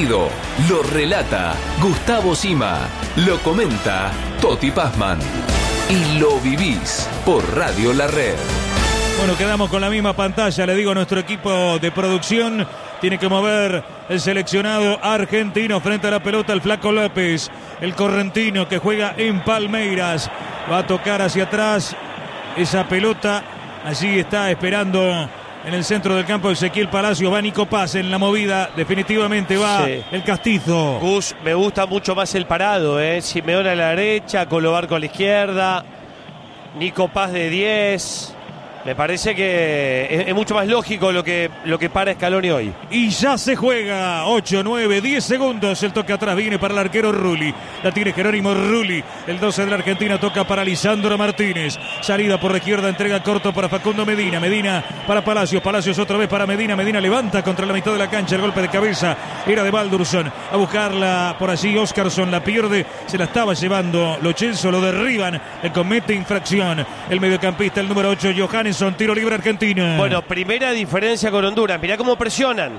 partido lo relata Gustavo Sima, lo comenta Toti Pazman y lo vivís por Radio La Red. Bueno, quedamos con la misma pantalla, le digo a nuestro equipo de producción, tiene que mover el seleccionado argentino frente a la pelota el Flaco López, el correntino que juega en Palmeiras, va a tocar hacia atrás esa pelota, allí está esperando en el centro del campo Ezequiel Palacios, va Nico Paz en la movida, definitivamente va el castizo. Gus, me gusta mucho más el parado, Simeone a la derecha, Colobarco a la izquierda, Nico Paz de 10. Me parece que es mucho más lógico lo que para Scaloni hoy. Y ya se juega 8, 9, 10 segundos. El toque atrás viene para el arquero Rulli. La tiene Jerónimo Rulli. El 12 de la Argentina toca para Lisandro Martínez. Salida por la izquierda, entrega corto para Facundo Medina. Medina para Palacios. Palacios otra vez para Medina. Medina levanta contra la mitad de la cancha. El golpe de cabeza era de Baldursson. A buscarla por allí Oscarsson. La pierde. Se la estaba llevando Lo Celso. Lo derriban. Le comete infracción. El mediocampista, el número 8, Johannes. Tiro libre Argentina. Bueno, primera diferencia con Honduras. Mirá cómo presionan.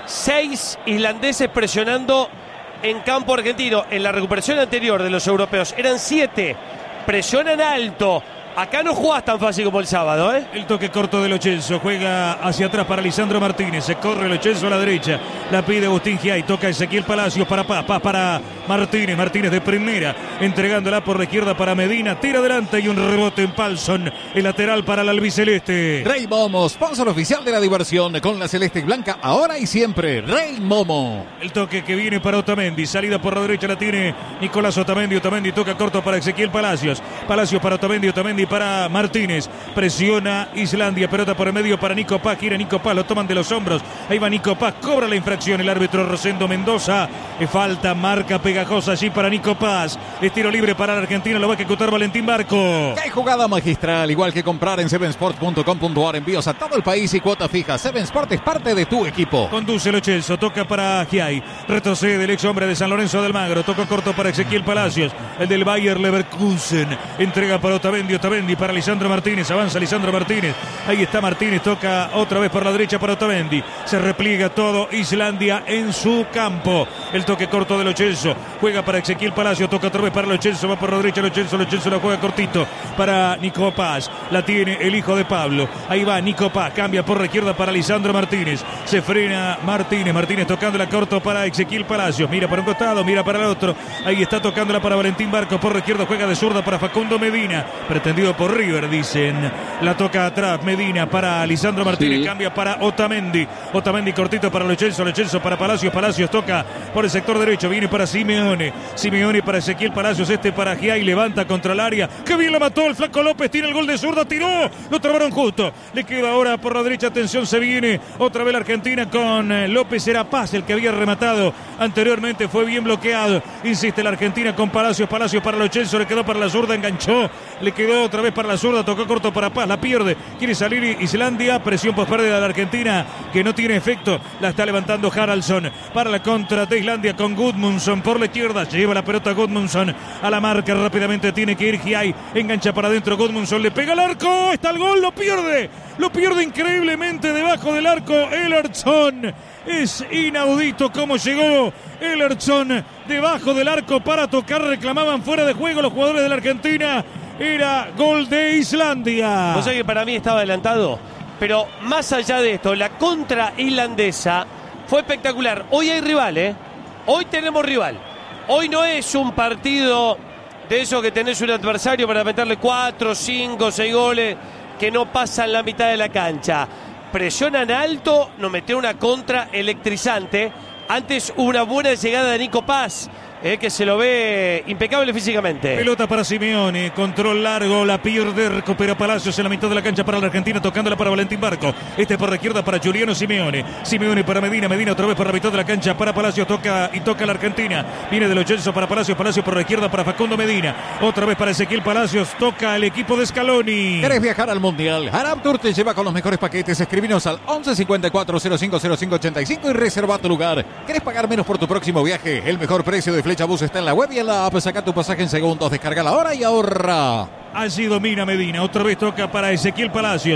6 islandeses presionando en campo argentino. En la recuperación anterior de los europeos eran 7. Presionan alto. Acá no jugás tan fácil como el sábado, El toque corto de Lo Celso. Juega hacia atrás para Lisandro Martínez. Se corre Lo Celso a la derecha. La pide Agustín Giay. Toca Ezequiel Palacios para Paz. Paz para Martínez. Martínez de primera. Entregándola por la izquierda para Medina. Tira adelante y un rebote en Palsson. El lateral para el albiceleste. Rey Momo, sponsor oficial de la diversión. Con la celeste y blanca ahora y siempre. Rey Momo. El toque que viene para Otamendi. Salida por la derecha la tiene Nicolás Otamendi. Otamendi toca corto para Ezequiel Palacios. Palacios para Otamendi. Otamendi para Martínez, presiona Islandia, pelota por el medio para Nico Paz, gira Nico Paz, lo toman de los hombros, ahí va Nico Paz, cobra la infracción el árbitro Rosendo Mendoza, falta, marca pegajosa allí para Nico Paz, es tiro libre para la Argentina, lo va a ejecutar Valentín Barco. ¡Qué jugada magistral! Igual que comprar en sevensport.com.ar, envíos a todo el país y cuota fija. Seven Sport es parte de tu equipo. Conduce Lo Celso, toca para Giay, retrocede el ex hombre de San Lorenzo del Magro, toca corto para Ezequiel Palacios, el del Bayer Leverkusen, entrega para Otamendi para Lisandro Martínez, avanza Lisandro Martínez, ahí está Martínez, toca otra vez por la derecha para Otamendi, se repliega todo Islandia en su campo, el toque corto de Lo Celso, juega para Ezequiel Palacio, toca otra vez para Lo Celso, va por la derecha Lo Celso la juega cortito para Nico Paz, la tiene el hijo de Pablo, ahí va Nico Paz, cambia por la izquierda para Lisandro Martínez, se frena Martínez tocándola corto para Ezequiel Palacios, mira para un costado, mira para el otro, ahí está tocándola para Valentín Barco, por la izquierda juega de zurda para Facundo Medina, pretendido por River, dicen. La toca atrás Medina para Lisandro Martínez, cambia para Otamendi cortito para Lo Celso para Palacios toca por el sector derecho, viene para Simeone para Ezequiel Palacios, para Giay, levanta contra el área, que bien la mató el Flaco López, tiene el gol de zurda, tiró, lo trabaron justo, le queda ahora por la derecha, atención, se viene otra vez la Argentina con López, era Paz el que había rematado anteriormente, fue bien bloqueado, insiste la Argentina con Palacios para Lo Celso, le quedó para la zurda, enganchó, le quedó otra vez para la zurda, tocó corto para Paz, la pierde, quiere salir Islandia, presión por pérdida de la Argentina que no tiene efecto, la está levantando Haraldsson para la contra de Islandia con Gudmundsson por la izquierda, lleva la pelota Gudmundsson a la marca, rápidamente tiene que ir Giay, engancha para adentro Gudmundsson, le pega al arco, está el gol, lo pierde increíblemente debajo del arco Ellertsson, es inaudito cómo llegó Ellertsson debajo del arco para tocar, reclamaban fuera de juego los jugadores de la Argentina. Era gol de Islandia. Vos sabés que para mí estaba adelantado, pero más allá de esto, la contra islandesa fue espectacular. Hoy hay rival, Hoy tenemos rival. Hoy no es un partido de eso que tenés un adversario para meterle 4, 5, 6 goles que no pasan la mitad de la cancha. Presionan alto, nos metieron una contra electrizante. Antes una buena llegada de Nico Paz, que se lo ve impecable físicamente. Pelota para Simeone, control largo, la pierde, recupera Palacios en la mitad de la cancha para la Argentina, tocándola para Valentín Barco, por la izquierda para Juliano Simeone para Medina otra vez por la mitad de la cancha para Palacios, toca la Argentina, viene de Lo Celso para Palacios por la izquierda para Facundo Medina, otra vez para Ezequiel Palacios, toca el equipo de Scaloni. ¿Querés viajar al Mundial? Arab Tour te lleva con los mejores paquetes, escribinos al 11 54 05 05 85 y reserva tu lugar. ¿Querés pagar menos por tu próximo viaje? El mejor precio de Flecha Bus está en la web y en la app. Saca tu pasaje en segundos, descarga la hora y ahorra. Allí domina Medina, otra vez toca para Ezequiel Palacios,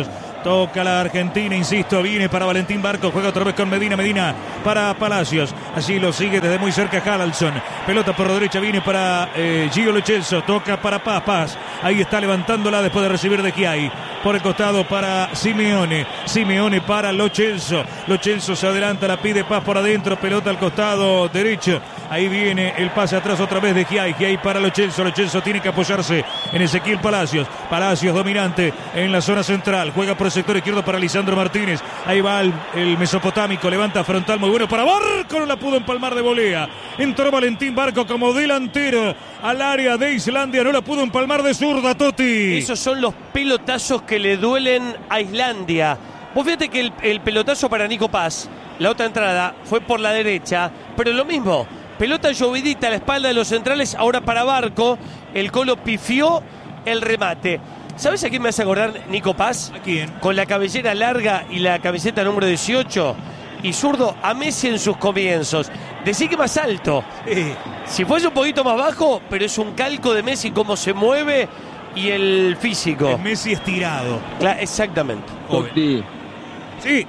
Toca la Argentina, insisto, viene para Valentín Barco, juega otra vez con Medina, Medina para Palacios, allí lo sigue desde muy cerca Haraldson, pelota por la derecha, viene para Gio Lo Celso, toca para Paz, ahí está levantándola después de recibir de Chiai, por el costado para Simeone para Lo Celso se adelanta, la pide Paz por adentro, pelota al costado derecho, ahí viene el pase atrás otra vez de Chiai para Lo Celso tiene que apoyarse en Ezequiel Palacios dominante en la zona central, juega por el sector izquierdo para Lisandro Martínez, ahí va el mesopotámico, levanta frontal muy bueno para Barco, no la pudo empalmar de volea, entró Valentín Barco como delantero al área de Islandia, no la pudo empalmar de zurda, Toti. Esos son los pelotazos que le duelen a Islandia. Vos fíjate que el pelotazo para Nico Paz, la otra entrada, fue por la derecha, pero lo mismo, pelota llovidita a la espalda de los centrales, ahora para Barco, el Colo pifió el remate. ¿Sabes a quién me hace acordar Nico Paz? ¿A quién? Con la cabellera larga y la camiseta número 18. Y zurdo a Messi en sus comienzos. Decí que más alto. Si fuese un poquito más bajo, pero es un calco de Messi, cómo se mueve y el físico. El Messi estirado. Exactamente. Totti. Sí.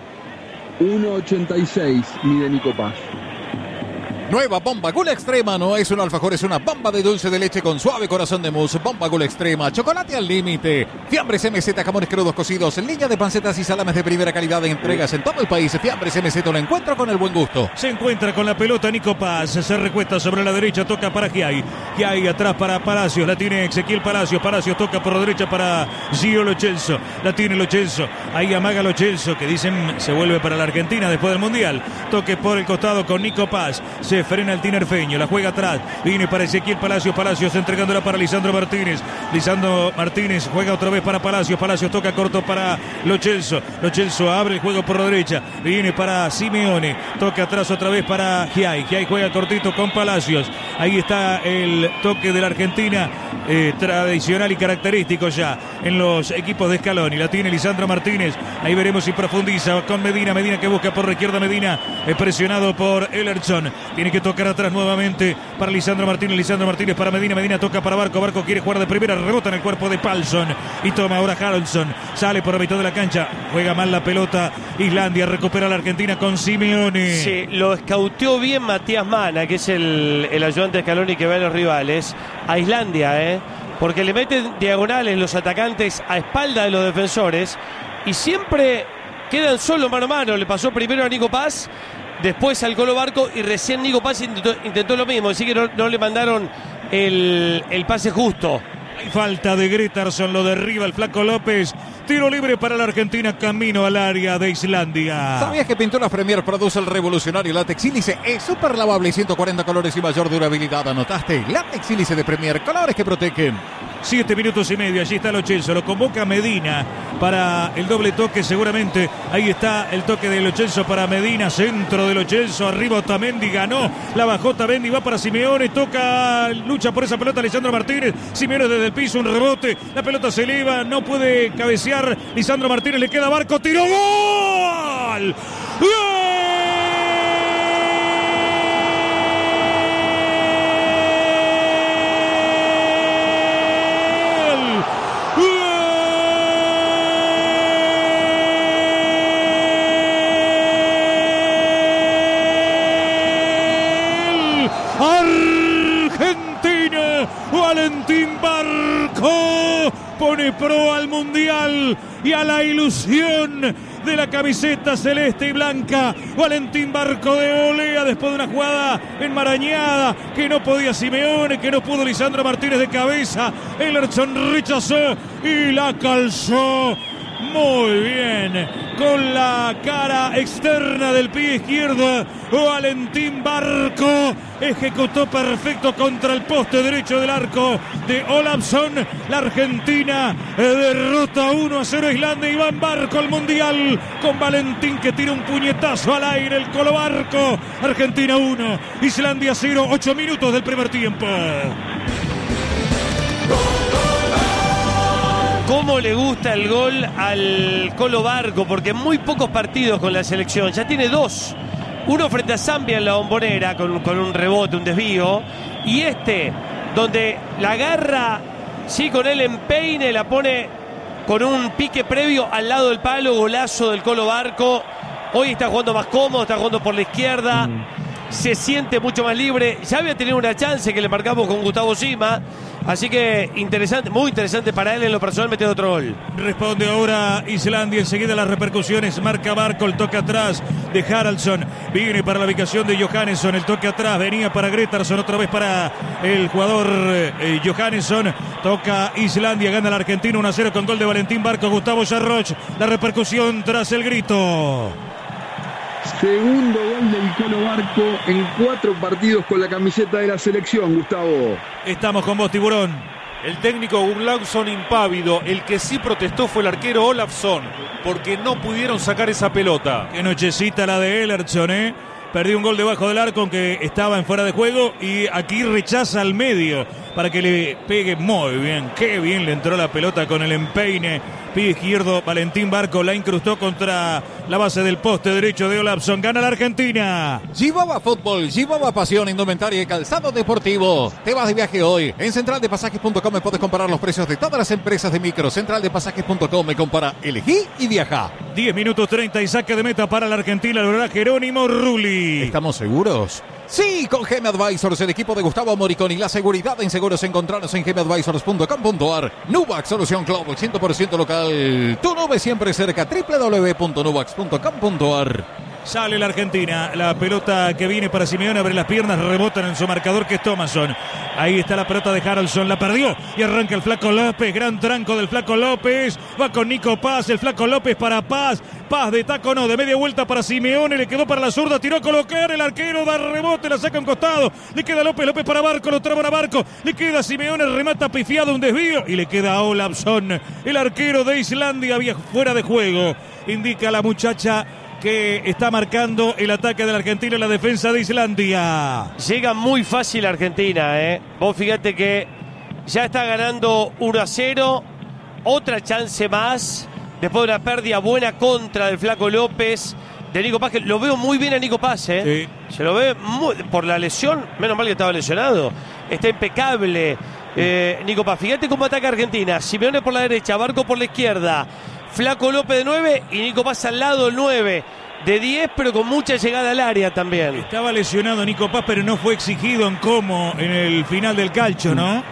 1.86 mide Nico Paz. Nueva bomba Gula Extrema, no es un alfajor, es una bomba de dulce de leche con suave corazón de mousse. Bomba Gula Extrema, chocolate al límite. Fiambres MZ, jamones crudos cocidos, línea de pancetas y salames de primera calidad de entregas en todo el país. Fiambres MZ, lo encuentro con el buen gusto. Se encuentra con la pelota Nico Paz, se recuesta sobre la derecha, toca para Chiai atrás para Palacios, la tiene Ezequiel Palacios toca por la derecha para Gio Lo Celso, la tiene Lo Celso, ahí amaga Lo Celso, que dicen se vuelve para la Argentina después del Mundial. Toque por el costado con Nico Paz, se frena el tinerfeño, la juega atrás, viene para Ezequiel Palacios entregándola para Lisandro Martínez juega otra vez para Palacios toca corto para Lo Celso abre el juego por la derecha, viene para Simeone, toca atrás otra vez para Chiai juega cortito con Palacios, ahí está el toque de la Argentina, tradicional y característico ya en los equipos de Scaloni, la tiene Lisandro Martínez, ahí veremos si profundiza con Medina que busca por la izquierda, Medina presionado por Ellerson, tiene que tocar atrás nuevamente para Lisandro Martínez para Medina toca para Barco quiere jugar de primera, rebota en el cuerpo de Palsson y toma ahora Haraldson, sale por la mitad de la cancha, juega mal la pelota Islandia, recupera la Argentina con Simeone. Sí, lo escauteó bien Matías Mana, que es el ayudante de Scaloni que ve a los rivales, a Islandia, porque le meten diagonales los atacantes a espalda de los defensores y siempre quedan solo mano a mano. Le pasó primero a Nico Paz, después al Colo Barco y recién Nico Paz intentó lo mismo, así que no le mandaron el pase justo. Hay falta de Gretarson, lo derriba el Flaco López. Tiro libre para la Argentina, camino al área de Islandia. ¿Sabías que Pinturas Premier produce el revolucionario látex sílice? Es súper lavable, 140 colores y mayor durabilidad. ¿Anotaste? Látex sílice de Premier, colores que protegen. 7 minutos y medio, allí está Lo Celso, lo convoca Medina para el doble toque seguramente, ahí está el toque de Lo Celso para Medina, centro de Lo Celso, arriba Otamendi, ganó, la bajó Otamendi, va para Simeone, toca, lucha por esa pelota Lisandro Martínez, Simeone desde el piso, un rebote, la pelota se eleva, no puede cabecear, Lisandro Martínez, le queda Barco, tiró, ¡gol! ¡Gol! Argentina, Valentín Barco pone pro al Mundial y a la ilusión de la camiseta celeste y blanca. Valentín Barco de volea después de una jugada enmarañada que no podía Simeone, que no pudo Lisandro Martínez de cabeza. Ellerson rechazó y la calzó muy bien con la cara externa del pie izquierdo. Valentín Barco ejecutó perfecto contra el poste derecho del arco de Olafsson. La Argentina derrota 1-0 a Islandia. Iván Barco al Mundial con Valentín que tira un puñetazo al aire. El Colo Barco. Argentina 1, Islandia 0. 8 minutos del primer tiempo. Cómo le gusta el gol al Colo Barco, porque en muy pocos partidos con la selección, ya tiene 2. Uno frente a Zambia en la Bombonera con un rebote, un desvío, y donde la agarra, sí, con el empeine, la pone con un pique previo al lado del palo, golazo del Colo Barco. Hoy está jugando más cómodo, está jugando por la izquierda, se siente mucho más libre. Ya había tenido una chance que le marcamos con Gustavo Sima, así que interesante, muy interesante para él en lo personal meter otro gol. Responde ahora Islandia, enseguida las repercusiones, marca Barco, el toque atrás de Haraldsson, viene para la ubicación de Johannesson, el toque atrás, venía para Gretarsson, otra vez para el jugador Johannesson, toca Islandia, gana el argentino 1-0 con gol de Valentín Barco, Gustavo Sarroch, la repercusión tras el grito. Segundo gol del Colo Barco en 4 partidos con la camiseta de la selección, Gustavo. Estamos con vos, Tiburón. El técnico Gurlaugson impávido, el que sí protestó fue el arquero Olafsson, porque no pudieron sacar esa pelota. Qué nochecita la de Ellerson, Perdió un gol debajo del arco, aunque estaba en fuera de juego, y aquí rechaza al medio para que le pegue muy bien. Qué bien le entró la pelota con el empeine. Pie izquierdo, Valentín Barco la incrustó contra la base del poste derecho de Olafsson. Gana la Argentina. Gibaba Fútbol, Gibaba Pasión, indumentaria y calzado deportivo. Te vas de viaje hoy. En centraldepasajes.com puedes comparar los precios de todas las empresas de micro. Centraldepasajes.com me compara, elegí y viaja. 10 minutos 30 y saque de meta para la Argentina. Lo hará Jerónimo Rulli. ¿Estamos seguros? Sí, con GM Advisors, el equipo de Gustavo Moriconi. La seguridad en seguros encontrarnos en gmadvisors.com.ar. Nubax, solución cloud 100% local. Tu nube siempre cerca. www.nubax.com.ar. Sale la Argentina, la pelota que viene para Simeone, abre las piernas, rebotan en su marcador que es Thomasson. Ahí está la pelota de Haraldsson, la perdió y arranca el Flaco López, gran tranco del Flaco López, va con Nico Paz, el Flaco López para Paz, Paz de taco no, de media vuelta para Simeone, le quedó para la zurda, tiró a colocar, el arquero da rebote, la saca a un costado, le queda López, López para Barco, lo traba a Barco, le queda Simeone, remata pifiado, un desvío y le queda a Olafsson, el arquero de Islandia, fuera de juego, indica la muchacha que está marcando el ataque de la Argentina en la defensa de Islandia. Llega muy fácil Argentina, Vos fíjate que ya está ganando 1-0, otra chance más, después de una pérdida buena contra del Flaco López, de Nico Paz, que lo veo muy bien a Nico Paz, Sí. Se lo ve por la lesión, menos mal que estaba lesionado, está impecable Nico Paz. Fíjate cómo ataca Argentina, Simeone por la derecha, Barco por la izquierda, Flaco López de 9 y Nico Paz al lado 9 de 10, pero con mucha llegada al área también. Estaba lesionado Nico Paz, pero no fue exigido en el final del calcio, ¿no?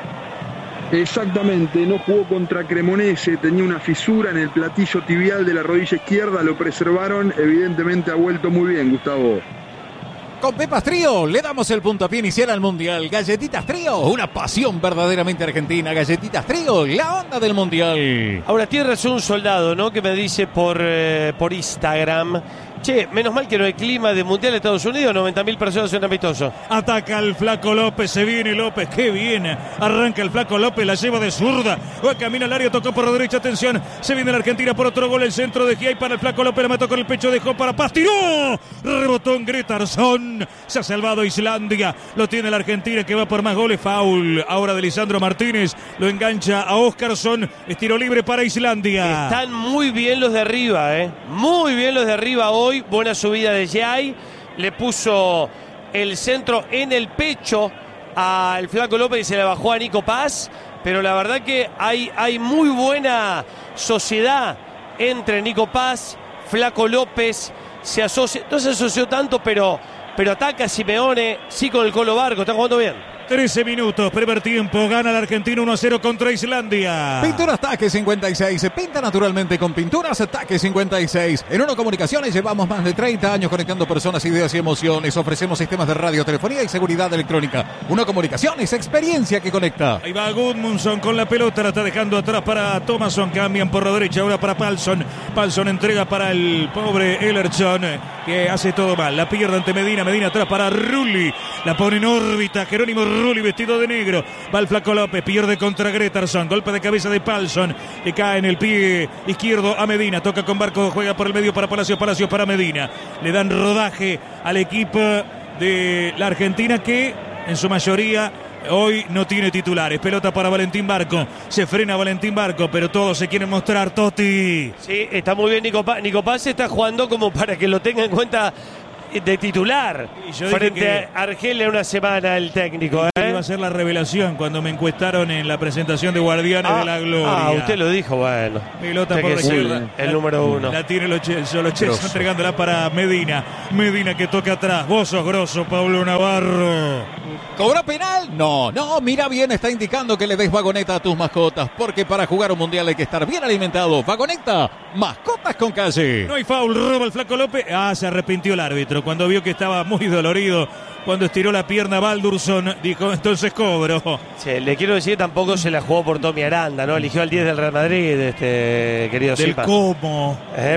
Exactamente, no jugó contra Cremonese, tenía una fisura en el platillo tibial de la rodilla izquierda, lo preservaron, evidentemente ha vuelto muy bien, Gustavo. Con Pepas Trío le damos el puntapié inicial al Mundial. Galletitas Trío, una pasión verdaderamente argentina. Galletitas Trío, la onda del Mundial. Ahora tiene razón un soldado, ¿no? Que me dice por Instagram: che, menos mal que no hay clima de Mundial de Estados Unidos, 90.000 personas en amistoso. Ataca el Flaco López, se viene López, qué bien. Arranca el Flaco López, la lleva de zurda. Camina al área, tocó por la derecha, atención. Se viene la Argentina por otro gol, el centro de Giai para el Flaco López, la mató con el pecho, dejó para Paz, tiró. Rebotó en Gretarsson. Se ha salvado Islandia, lo tiene la Argentina que va por más goles. Foul ahora de Lisandro Martínez, lo engancha a Óskarsson, es tiro libre para Islandia. Están muy bien los de arriba, muy bien los de arriba hoy. Buena subida de Giai, le puso el centro en el pecho al Flaco López y se le bajó a Nico Paz, pero la verdad que hay muy buena sociedad entre Nico Paz, Flaco López, se asocia, no se asoció tanto, pero ataca a Simeone, sí, con el Colo Barco, está jugando bien. 13 minutos, primer tiempo, gana la Argentina 1-0 contra Islandia. Pinturas Taque 56, pinta naturalmente con Pinturas Taque 56. En Uno Comunicaciones llevamos más de 30 años conectando personas, ideas y emociones. Ofrecemos sistemas de radio, telefonía y seguridad electrónica. Uno Comunicaciones, experiencia que conecta. Ahí va Gudmundsson con la pelota, la está dejando atrás para Thomasson, cambian por la derecha, ahora para Palsson. Palsson entrega para el pobre Ellerson, que hace todo mal. La pierde ante Medina, Medina atrás para Rulli. La pone en órbita, Jerónimo Rulli vestido de negro, va el Flaco López, pierde contra Gretarsson, golpe de cabeza de Palsson, le cae en el pie izquierdo a Medina, toca con Barco, juega por el medio para Palacios para Medina, le dan rodaje al equipo de la Argentina que en su mayoría hoy no tiene titulares. Pelota para Valentín Barco, se frena Valentín Barco, pero todos se quieren mostrar, Totti. Sí, está muy bien Nico Paz. Nico Paz está jugando como para que lo tenga en cuenta de titular frente a Argelia en una semana el técnico. Iba a ser la revelación cuando me encuestaron en la presentación de Guardianes de la Gloria. Usted lo dijo, bueno. Pelota por la izquierda. El número 1. La tiene Lo Celso entregándola para Medina. Medina que toca atrás. Vos sos grosso, Pablo Navarro. ¿Cobra penal? No, mira bien, está indicando que le des vagoneta a tus mascotas, porque para jugar un mundial hay que estar bien alimentado. Vagoneta, mascotas con calle. No hay foul, roba el Flaco López. Se arrepintió el árbitro cuando vio que estaba muy dolorido. Cuando estiró la pierna Baldursson, dijo, entonces cobro. Sí, le quiero decir, tampoco se la jugó por Tommy Aranda, ¿no? Eligió al 10 del Real Madrid, querido Del Silva. cómo.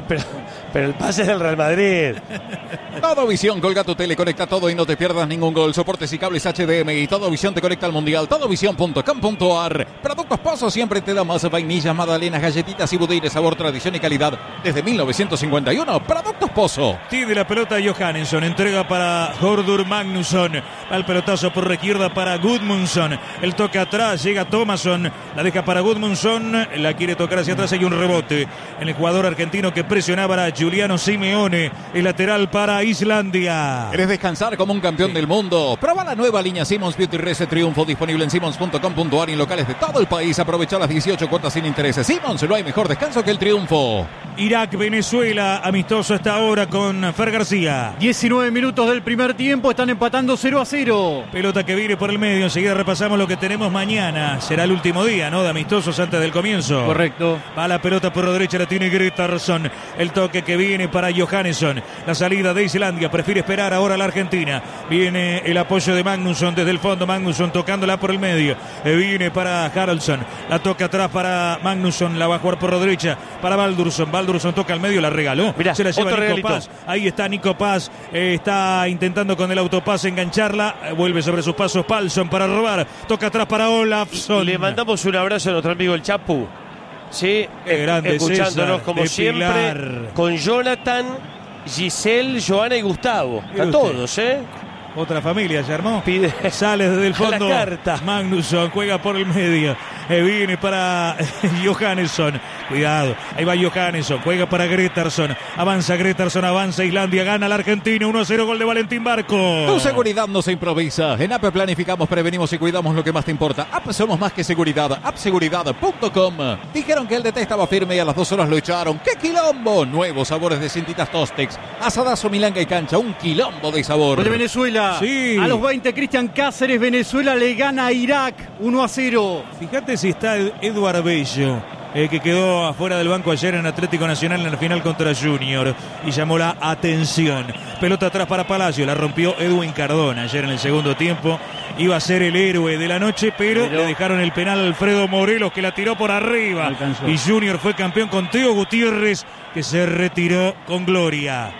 Pero el pase es del Real Madrid. Todo Visión, colga tu tele, conecta todo y no te pierdas ningún gol. Soportes y cables HDMI. Todo Visión te conecta al mundial. Todovisión.com.ar. Productos Pozo siempre te da más vainillas, magdalenas, galletitas y budines, sabor, tradición y calidad. Desde 1951, Productos Pozo. Tiene la pelota Johannesson. Entrega para Hordur Magnusson. Al pelotazo por la izquierda para Gudmundsson. El toque atrás, llega Thomasson. La deja para Gudmundsson. La quiere tocar hacia atrás. Hay un rebote en el jugador argentino que presionaba a Giuliano Simeone. El lateral para Islandia. ¿Querés descansar como un campeón del mundo? Prueba la nueva línea Simmons Beauty Reset Triunfo, disponible en simmons.com.ar y en locales de todo el país. Aprovecha las 18 cuotas sin intereses. Simmons, no hay mejor descanso que el triunfo. Irak, Venezuela, amistoso hasta ahora con Fer García. 19 minutos del primer tiempo, están empatando 0-0. Pelota que viene por el medio, enseguida repasamos lo que tenemos mañana. Será el último día, ¿no? De amistosos antes del comienzo. Correcto. Va la pelota por la derecha, la tiene Gretarsson. El toque que viene para Johannesson. La salida de Islandia, prefiere esperar ahora la Argentina. Viene el apoyo de Magnusson desde el fondo. Magnusson tocándola por el medio. Viene para Haraldsson. La toca atrás para Magnusson. La va a jugar por la derecha para Baldursson. Baldursson toca al medio, la regaló. Mirá, se la lleva Nico regalito. Paz. Ahí está Nico Paz. Está intentando con el autopase engancharla. Vuelve sobre sus pasos Palsson para robar. Toca atrás para Olafsson. Le mandamos un abrazo a nuestro amigo el Chapu. Sí, grande escuchándonos César, como de siempre. Pilar. Con Jonathan, Giselle, Joana y Gustavo. A todos, Otra familia se armó. Pide Sale desde el fondo. la carta. Magnusson juega por el medio. Viene para Johannesson. Cuidado. Ahí va Johannesson. Juega para Gretarsson. Avanza Gretarsson. Avanza Islandia. Gana la Argentina. 1-0 gol de Valentín Barco. Tu seguridad no se improvisa. En APE planificamos, prevenimos y cuidamos lo que más te importa. APE somos más que seguridad. AppSeguridad.com. Dijeron que el DT estaba firme y a las 2 horas lo echaron. ¡Qué quilombo! Nuevos sabores de cintitas Tostex. Asadazo, milanga y cancha. Un quilombo de sabor. Gol de Venezuela. Sí. A los 20, Cristian Cáceres. Venezuela le gana a Irak 1-0. Fíjate si está Eduard Bello, que quedó afuera del banco ayer en Atlético Nacional en la final contra Junior y llamó la atención. Pelota atrás para Palacio, la rompió Edwin Cardona ayer en el segundo tiempo. Iba a ser el héroe de la noche, pero le dejaron el penal a Alfredo Morelos, que la tiró por arriba. Alcanzó. Y Junior fue campeón con Teo Gutiérrez, que se retiró con gloria.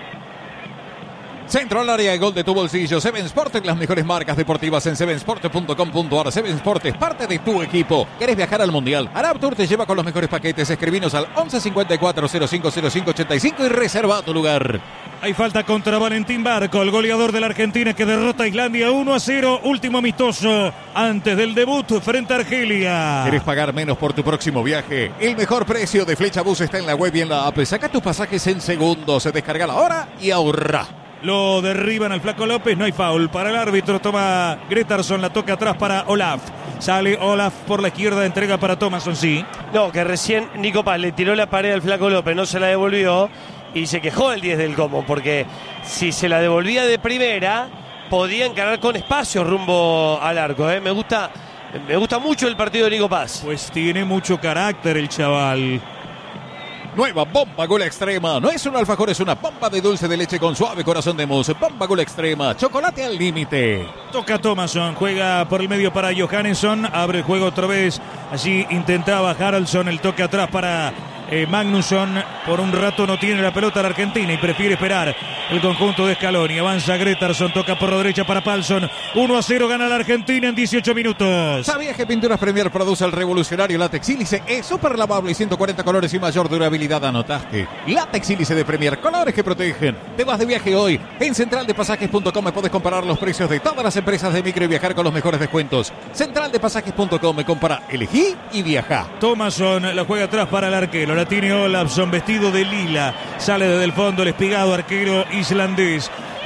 Centro al área y gol de tu bolsillo. Seven Sport, las mejores marcas deportivas en sevensport.com.ar. Seven Sport es parte de tu equipo. ¿Querés viajar al mundial? Arab Tour te lleva con los mejores paquetes. Escribinos al 11 54 05 05 85 y reserva tu lugar. Hay falta contra Valentín Barco, el goleador de la Argentina, que derrota a Islandia 1-0. Último amistoso antes del debut frente a Argelia. ¿Querés pagar menos por tu próximo viaje? El mejor precio de Flecha Bus está en la web y en la app. Saca tus pasajes en segundos. Descarga la hora y ahorra. Lo derriban al Flaco López, no hay foul para el árbitro, toma Gretarsson, la toca atrás para Olaf. Sale Olaf por la izquierda, entrega para Thomasson, sí. No, que recién Nico Paz le tiró la pared al Flaco López, no se la devolvió y se quejó el 10 del Como, porque si se la devolvía de primera, podía encarar con espacio rumbo al arco. Me gusta mucho el partido de Nico Paz. Pues tiene mucho carácter el chaval. Nueva Bomba Gula Extrema. No es un alfajor, es una bomba de dulce de leche con suave corazón de mousse. Bomba Gula Extrema. Chocolate al límite. Toca Thomasson, juega por el medio para Johannesson. Abre el juego otra vez. Allí intentaba Haraldsson, el toque atrás para Magnusson. Por un rato no tiene la pelota la Argentina y prefiere esperar el conjunto de Scaloni. Avanza Gretarsson, toca por la derecha para Palsson. 1-0 gana la Argentina en 18 minutos. ¿Sabías que Pinturas Premier produce el revolucionario látex sílice? Es súper lavable y 140 colores y mayor durabilidad. Anotaste. Látex sílice de Premier, colores que protegen. Te vas de viaje hoy. En centraldepasajes.com puedes comparar los precios de todas las empresas de micro y viajar con los mejores descuentos. Centraldepasajes.com, compara, elegí y viaja. Thomasson la juega atrás para el arquero. La tiene Olafsson vestido de lila. Sale desde el fondo el espigado arquero islandés.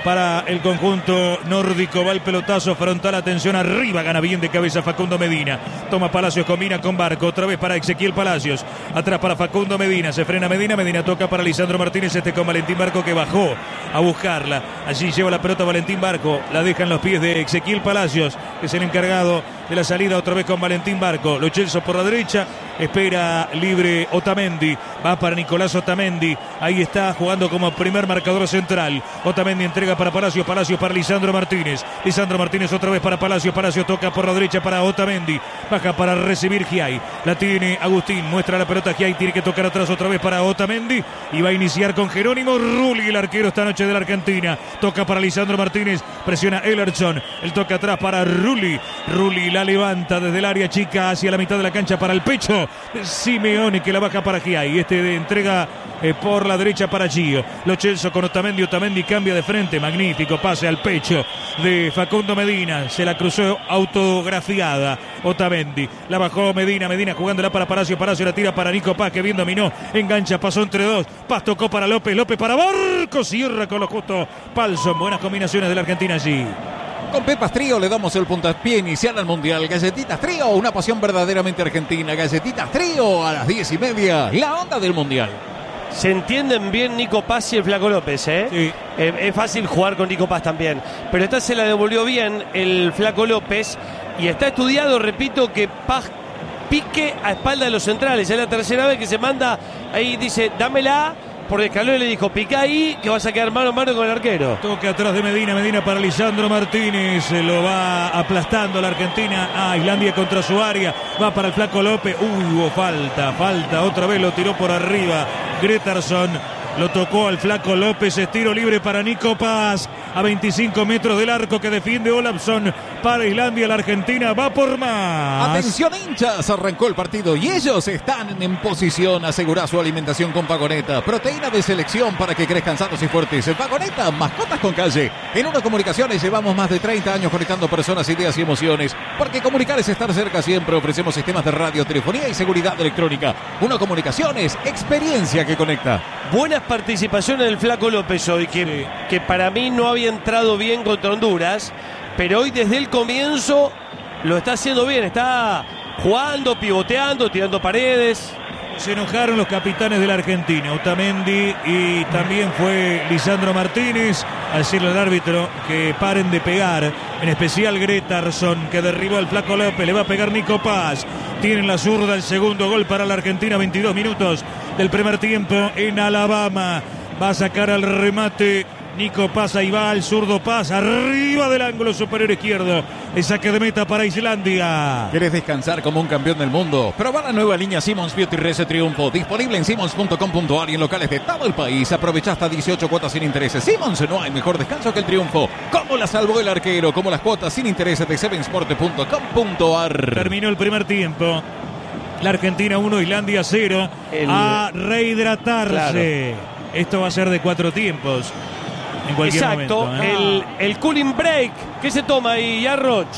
para el conjunto nórdico. Va el pelotazo frontal, atención arriba, gana bien de cabeza Facundo Medina. Toma Palacios, combina con Barco, otra vez para Ezequiel Palacios. Atrás para Facundo Medina, se frena Medina, Medina toca para Lisandro Martínez, con Valentín Barco que bajó a buscarla. Allí lleva la pelota Valentín Barco, la deja en los pies de Ezequiel Palacios, que es el encargado de la salida, otra vez con Valentín Barco. Lo Celso por la derecha, espera libre Otamendi, va para Nicolás Otamendi, ahí está jugando como primer marcador central. Otamendi entrega para Palacios, Palacios para Lisandro Martínez, Lisandro Martínez otra vez para Palacios, Palacios toca por la derecha para Otamendi, baja para recibir Giai, la tiene Agustín, muestra la pelota Giai, tiene que tocar atrás otra vez para Otamendi y va a iniciar con Jerónimo Rulli, el arquero esta noche de la Argentina. Toca para Lisandro Martínez, presiona Elerson, el toque atrás para Rulli, Rulli la levanta desde el área chica hacia la mitad de la cancha para el pecho Simeone, que la baja para Giai, entrega por la derecha para Gio. Lo Celso con Otamendi, Otamendi cambia de frente, magnífico pase al pecho de Facundo Medina, se la cruzó autografiada Otamendi, la bajó Medina, Medina jugándola para Palacio, Palacio la tira para Nico Paz, que bien dominó, engancha, pasó entre dos, Paz tocó para López, López para Barco, cierra con lo justo Palson, buenas combinaciones de la Argentina allí. Con Pepas Trío le damos el puntapié inicial al Mundial. Galletitas Trío, una pasión verdaderamente argentina. Galletitas Trío a las 10:30, la onda del Mundial. Se entienden bien Nico Paz y el Flaco López, ¿eh? Sí. Es fácil jugar con Nico Paz también. Pero esta se la devolvió bien el Flaco López. Y está estudiado, repito, que Paz pique a espalda de los centrales. Es la tercera vez que se manda ahí, dice, dámela. Porque Scaloni le dijo, pica ahí, que vas a quedar mano a mano con el arquero. Toque atrás de Medina, Medina para Lisandro Martínez, lo va aplastando la Argentina. Islandia contra su área, va para el Flaco López. Hubo falta, otra vez lo tiró por arriba Gretarsson, lo tocó al Flaco López, es tiro libre para Nico Paz, a 25 metros del arco que defiende Olafsson para Islandia. La Argentina va por más. Atención hinchas, arrancó el partido y ellos están en posición. Asegura su alimentación con Pagoneta, proteína de selección para que crezcan sanos y fuertes. Pagoneta, mascotas con calle. En Uno Comunicaciones llevamos más de 30 años conectando personas, ideas y emociones, porque comunicar es estar cerca siempre. Ofrecemos sistemas de radio, telefonía y seguridad electrónica. Uno Comunicaciones, experiencia que conecta. Buenas participaciones del Flaco López hoy, que para mí no había entrado bien contra Honduras, pero hoy desde el comienzo lo está haciendo bien, está jugando, pivoteando, tirando paredes. Se enojaron los capitanes de la Argentina, Otamendi y también fue Lisandro Martínez, al decirle al árbitro que paren de pegar, en especial Gretarsson, que derribó al Flaco López, le va a pegar Nico Paz. Tienen la zurda, el segundo gol para la Argentina, 22 minutos del primer tiempo en Alabama. Va a sacar al remate Nico Paz, ahí va el zurdo Paz, arriba del ángulo superior izquierdo. El saque de meta para Islandia. ¿Querés descansar como un campeón del mundo? Proba la nueva línea Simmons Beauty Rese Triunfo, disponible en simmons.com.ar y en locales de todo el país. Aprovecha hasta 18 cuotas sin intereses. Simmons, no hay mejor descanso que el triunfo. ¿Cómo la salvó el arquero? Como las cuotas sin intereses de sevensport.com.ar. Terminó el primer tiempo. La Argentina 1, Islandia 0. A rehidratarse. Claro. Esto va a ser de 4 tiempos. En cualquier exacto, momento, el cooling break. ¿Qué se toma ahí, Yarroch?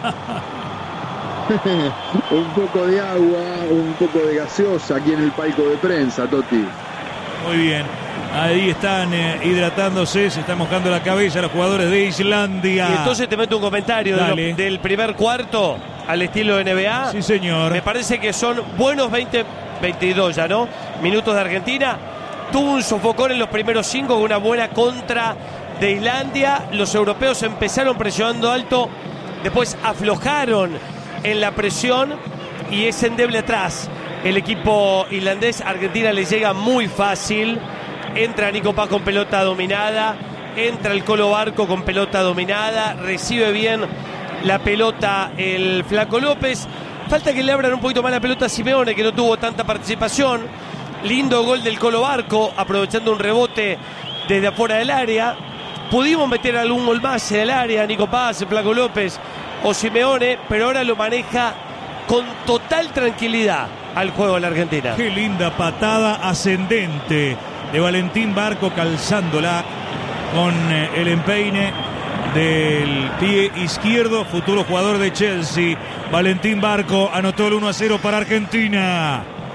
Un poco de agua, un poco de gaseosa aquí en el palco de prensa, Toti. Muy bien. Ahí están hidratándose, se están mojando la cabeza los jugadores de Islandia. Y entonces te meto un comentario del primer cuarto al estilo NBA. Sí, señor. Me parece que son buenos 22 ya, ¿no? Minutos de Argentina. Tuvo un sofocón en los primeros 5 con una buena contra de Islandia. Los europeos empezaron presionando alto, después aflojaron en la presión y es endeble atrás. El equipo irlandés, Argentina le llega muy fácil. Entra Nico Paz con pelota dominada, entra el Colo Barco con pelota dominada, recibe bien la pelota el Flaco López. Falta que le abran un poquito más la pelota a Simeone, que no tuvo tanta participación. Lindo gol del Colo Barco, aprovechando un rebote desde afuera del área. Pudimos meter algún gol más en el área, Nico Paz, Flaco López o Simeone, pero ahora lo maneja con total tranquilidad al juego de la Argentina. Qué linda patada ascendente de Valentín Barco, calzándola con el empeine del pie izquierdo, futuro jugador de Chelsea. Valentín Barco anotó el 1-0 para Argentina.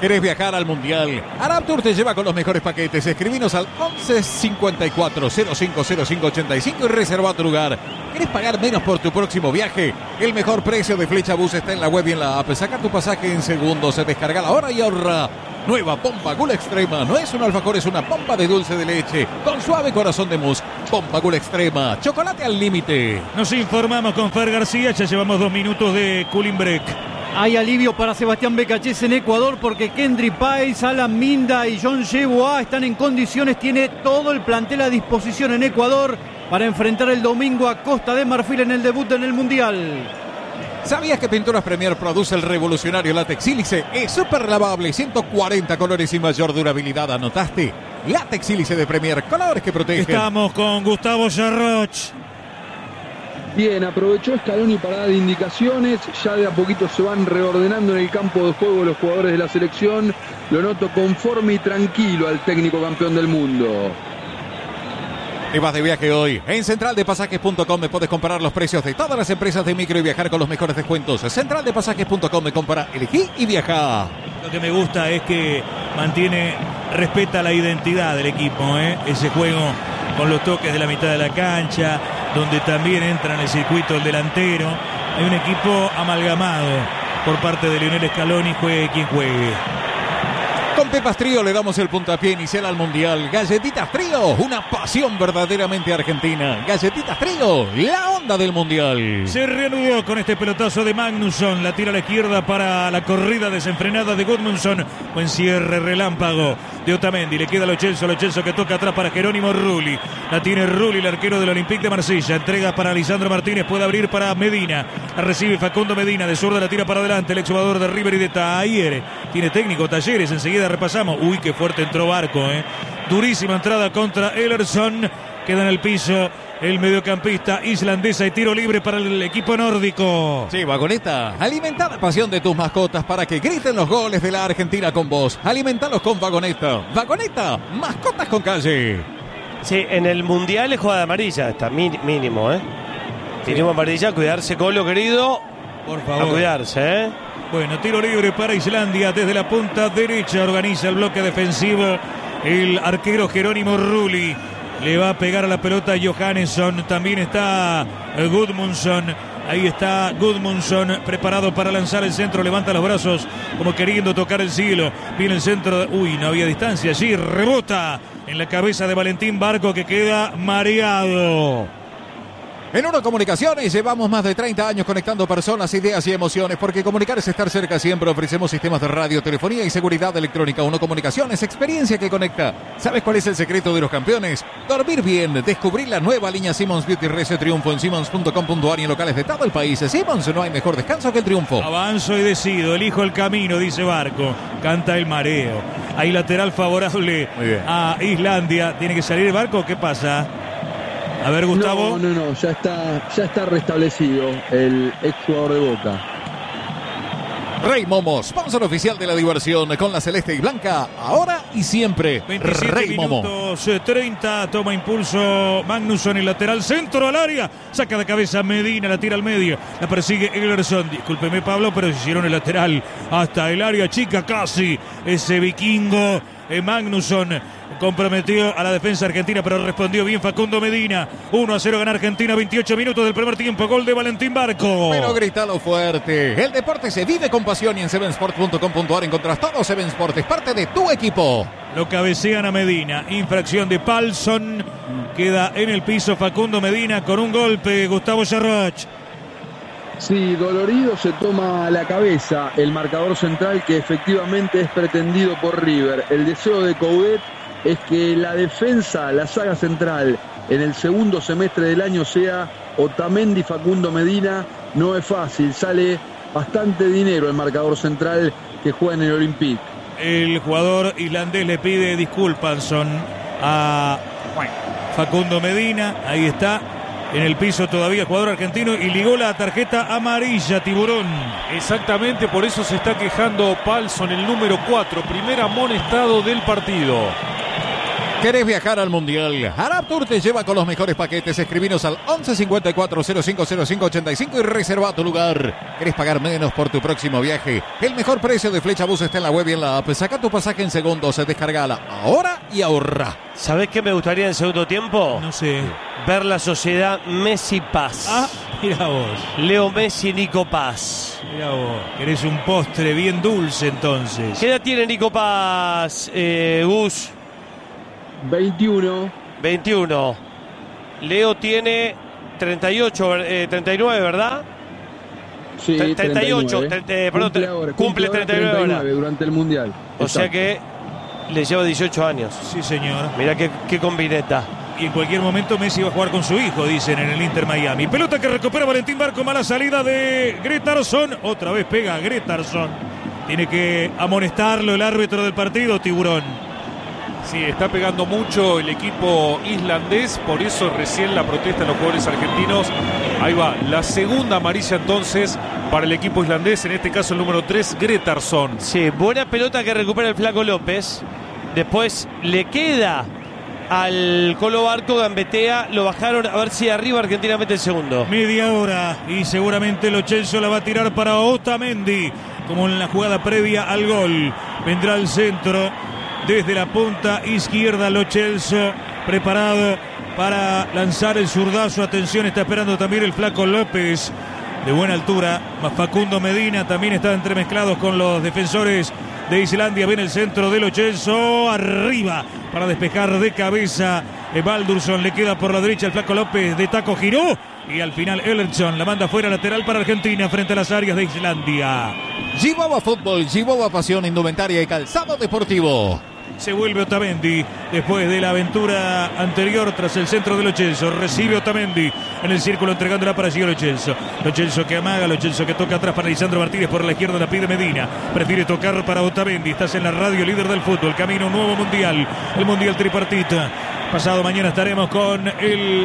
¿Querés viajar al Mundial? Arab Tour te lleva con los mejores paquetes. Escribinos al 11 54 05 05 85 y reserva tu lugar. ¿Querés pagar menos por tu próximo viaje? El mejor precio de Flecha Bus está en la web y en la app. Saca tu pasaje en segundos, se descarga la hora y ahorra. Nueva Bomba Gula Extrema. No es un alfajor, es una bomba de dulce de leche con suave corazón de mousse. Bomba Gula Extrema. Chocolate al límite. Nos informamos con Fer García. Ya llevamos 2 minutos de cooling break. Hay alivio para Sebastián Becachés en Ecuador porque Kendry Páez, Alan Minda y John Yeboah están en condiciones. Tiene todo el plantel a disposición en Ecuador para enfrentar el domingo a Costa de Marfil en el debut en el Mundial. ¿Sabías que Pinturas Premier produce el revolucionario látex sílice? Es súper lavable, 140 colores y mayor durabilidad. ¿Anotaste? Látex sílice de Premier, colores que protegen. Estamos con Gustavo Yarroch. Bien, aprovechó Scaloni para dar indicaciones, ya de a poquito se van reordenando en el campo de juego los jugadores de la selección. Lo noto conforme y tranquilo al técnico campeón del mundo. Te vas de viaje hoy. En centraldepasajes.com me puedes comparar los precios de todas las empresas de micro y viajar con los mejores descuentos. Centraldepasajes.com me compara, elegí y viaja. Lo que me gusta es que respeta la identidad del equipo, ese juego con los toques de la mitad de la cancha, donde también entra en el circuito el delantero. Hay un equipo amalgamado por parte de Lionel Scaloni, juegue quien juegue. Con Pepas Trío le damos el puntapié inicial al Mundial. Galletitas Trío, una pasión verdaderamente argentina. Galletitas Trío, la onda del Mundial. Se reanudó con este pelotazo de Magnusson. La tira a la izquierda para la corrida desenfrenada de Gudmundsson. Buen cierre relámpago de Otamendi. Le queda a Lo Celso que toca atrás para Jerónimo Rulli. La tiene Rulli, el arquero del Olympique de Marsella. Entrega para Lisandro Martínez, puede abrir para Medina. La recibe Facundo Medina, de zurda la tira para adelante. El exjugador de River y de Talleres. Tiene técnico Talleres, enseguida repasamos. Uy, qué fuerte entró Barco, Durísima entrada contra Ellerson. Queda en el piso el mediocampista islandesa y tiro libre para el equipo nórdico. Sí, Vagoneta, alimenta la pasión de tus mascotas para que griten los goles de la Argentina con vos. Alimentalos con Vagoneta. Vagoneta, mascotas con calle. Sí, en el Mundial es jugada amarilla, está mínimo, Mínimo amarilla, cuidarse, Colo, querido. Por favor. A cuidarse, Bueno, tiro libre para Islandia desde la punta derecha. Organiza el bloque defensivo el arquero Jerónimo Rulli. Le va a pegar a la pelota Johannesson. También está Gudmundsson. Ahí está Gudmundsson preparado para lanzar el centro. Levanta los brazos como queriendo tocar el cielo. Viene el centro. Uy, no había distancia allí. Rebota en la cabeza de Valentín Barco que queda mareado. En Uno Comunicaciones llevamos más de 30 años conectando personas, ideas y emociones, porque comunicar es estar cerca siempre. Ofrecemos sistemas de radio, telefonía y seguridad electrónica. Uno Comunicaciones, experiencia que conecta. ¿Sabes cuál es el secreto de los campeones? Dormir bien. Descubrir la nueva línea Simmons Beauty Rece Triunfo en Simmons.com.ar y en locales de todo el país. Simmons, no hay mejor descanso que el triunfo. Avanzo y decido, elijo el camino, dice Barco. Canta el mareo. Hay lateral favorable a Islandia. ¿Tiene que salir Barco? ¿Qué pasa? A ver, Gustavo. No, ya está restablecido el exjugador de Boca. Rey Momo, sponsor oficial de la diversión con la celeste y blanca, ahora y siempre. 27 Rey Momo. minutos 30, toma impulso Magnusson, el lateral centro al área, saca de cabeza Medina, la tira al medio, la persigue Ellerson. Discúlpeme, Pablo, pero hicieron el lateral hasta el área chica casi. Ese vikingo Magnusson comprometió a la defensa argentina, pero respondió bien Facundo Medina. 1-0 gana Argentina, 28 minutos del primer tiempo. Gol de Valentín Barco. Pero grítalo fuerte. El deporte se vive con pasión y en sevensport.com.ar encontrás todo. Seven Sport es parte de tu equipo. Lo cabecean a Medina. Infracción de Palsson. Queda en el piso Facundo Medina con un golpe. Gustavo Yarroch. Sí, dolorido se toma la cabeza el marcador central que efectivamente es pretendido por River. El deseo de Coudet es que la defensa, la saga central en el segundo semestre del año sea Otamendi, Facundo Medina. No es fácil, sale bastante dinero el marcador central que juega en el Olympique. El jugador islandés le pide disculpas a Facundo Medina. Ahí está en el piso todavía el jugador argentino y ligó la tarjeta amarilla, Tiburón. Exactamente, por eso se está quejando Palsson, el número 4, primer amonestado del partido. ¿Querés viajar al Mundial? Arab Tour te lleva con los mejores paquetes. Escribinos al 11 54 05 05 85 y reserva tu lugar. ¿Querés pagar menos por tu próximo viaje? El mejor precio de Flechabús está en la web y en la app. Saca tu pasaje en segundos, descargala ahora y ahorra. ¿Sabés qué me gustaría en segundo tiempo? No sé. Ver la sociedad Messi-Paz. Ah, mira vos. Leo Messi, Nico Paz. Mira vos. Querés un postre bien dulce entonces. ¿Qué edad tiene Nico Paz, Gus? 21. 21. Leo tiene 38, 39, ¿verdad? Sí, 38. 39. Perdón, cumple 39 ahora. Durante el Mundial. O sea que le lleva 18 años. Sí, señor. Mirá qué combineta. Y en cualquier momento Messi va a jugar con su hijo, dicen en el Inter Miami. Pelota que recupera Valentín Barco, mala salida de Gretarsson. Otra vez pega Gretarsson. Tiene que amonestarlo el árbitro del partido, Tiburón. Sí, está pegando mucho el equipo islandés, por eso recién la protesta de los jugadores argentinos. Ahí va, la segunda amarilla entonces para el equipo islandés, en este caso el número 3, Gretarsson. Sí, buena pelota que recupera el Flaco López. Después le queda al Colo Barco, gambetea, lo bajaron, a ver si arriba Argentina mete el segundo. Media hora y seguramente Lo Celso la va a tirar para Otamendi, como en la jugada previa al gol. Vendrá al centro. Desde la punta izquierda, Lo Celso preparado para lanzar el zurdazo. Atención, está esperando también el Flaco López de buena altura. Facundo Medina también está entremezclados con los defensores de Islandia. Viene el centro de Lo Celso, arriba para despejar de cabeza. Baldursson le queda por la derecha el Flaco López, de taco giró y al final Ellerson la manda fuera, lateral para Argentina frente a las áreas de Islandia. Chihuahua Fútbol, Chihuahua Pasión, Indumentaria y Calzado Deportivo. Se vuelve Otamendi después de la aventura anterior tras el centro de Lo Celso. Recibe Otamendi en el círculo entregándola para Gio Lo Celso. Lo Celso que amaga, Lo Celso que toca atrás para Lisandro Martínez, por la izquierda la pide Medina. Prefiere tocar para Otamendi. Estás en la radio líder del fútbol. Camino a un nuevo mundial. El mundial tripartita. Pasado mañana estaremos con el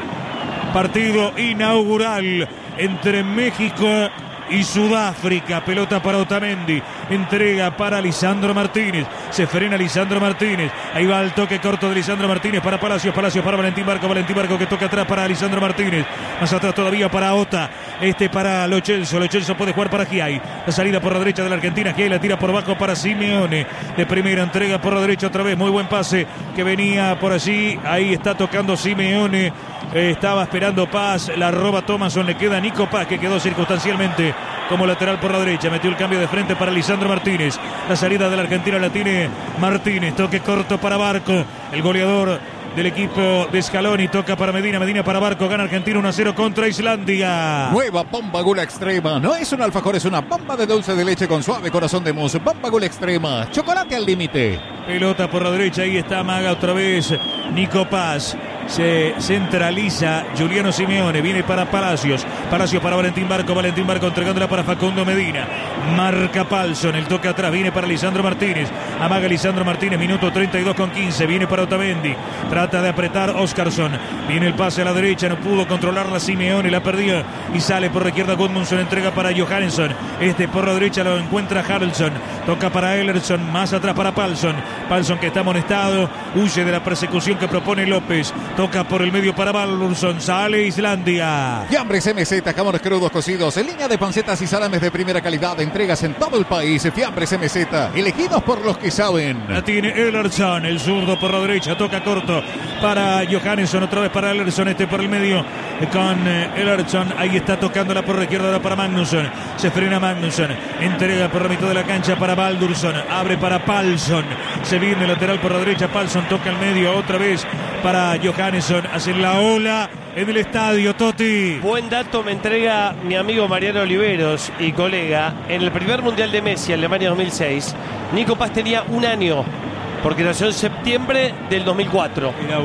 partido inaugural entre México y Sudáfrica. Pelota para Otamendi, entrega para Lisandro Martínez, se frena Lisandro Martínez, ahí va el toque corto de Lisandro Martínez para Palacios, Palacios para Valentín Barco que toca atrás para Lisandro Martínez, más atrás todavía para Ota, para Lo Celso, Lo Celso puede jugar para Giai, la salida por la derecha de la Argentina, Giai la tira por abajo para Simeone, de primera entrega por la derecha otra vez, muy buen pase que venía por allí, ahí está tocando Simeone, estaba esperando Paz, la roba Thomasson, le queda Nico Paz que quedó circunstancialmente como lateral por la derecha, metió el cambio de frente para Lisandro Martínez, la salida de la Argentina la tiene Martínez, toque corto para Barco, el goleador del equipo de Scaloni, toca para Medina, Medina para Barco, gana Argentina 1-0 contra Islandia. Nueva Bomba Gula Extrema, no es un alfajor, es una bomba de dulce de leche con suave corazón de mousse. Bomba Gula Extrema, chocolate al límite. Pelota por la derecha, ahí está Maga otra vez, Nico Paz. Se centraliza Juliano Simeone, viene para Palacios, Palacios para Valentín Barco entregándola para Facundo Medina, marca Palsson, el toque atrás, viene para Lisandro Martínez, amaga Lisandro Martínez, minuto 32:15, viene para Otamendi, trata de apretar Óskarsson, viene el pase a la derecha, no pudo controlarla Simeone, la perdió y sale por la izquierda Gudmundsson, entrega para Johannesson, por la derecha lo encuentra Haraldsson, toca para Ellerson, más atrás para Palsson que está amonestado, huye de la persecución que propone López. Toca por el medio para Baldursson, sale Islandia. Fiambres MZ, jamones crudos cocidos, en línea de pancetas y salames de primera calidad, entregas en todo el país. Fiambres MZ, elegidos por los que saben. La tiene Ellerson, el zurdo por la derecha, toca corto para Johannesson, otra vez para Ellerson, por el medio con Ellerson, ahí está tocándola por la izquierda ahora para Magnusson, se frena Magnusson, entrega por la mitad de la cancha para Baldursson, abre para Palsson, se viene lateral por la derecha, Palsson toca el medio otra vez para Johannesson, hacen la ola en el estadio, Toti. Buen dato me entrega mi amigo Mariano Oliveros y colega. En el primer Mundial de Messi, Alemania 2006, Nico Paz tenía un año, porque nació en septiembre del 2004. Mirá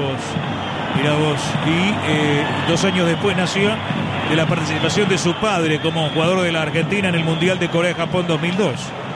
vos. Y 2 años después nació de la participación de su padre como jugador de la Argentina en el Mundial de Corea-Japón 2002.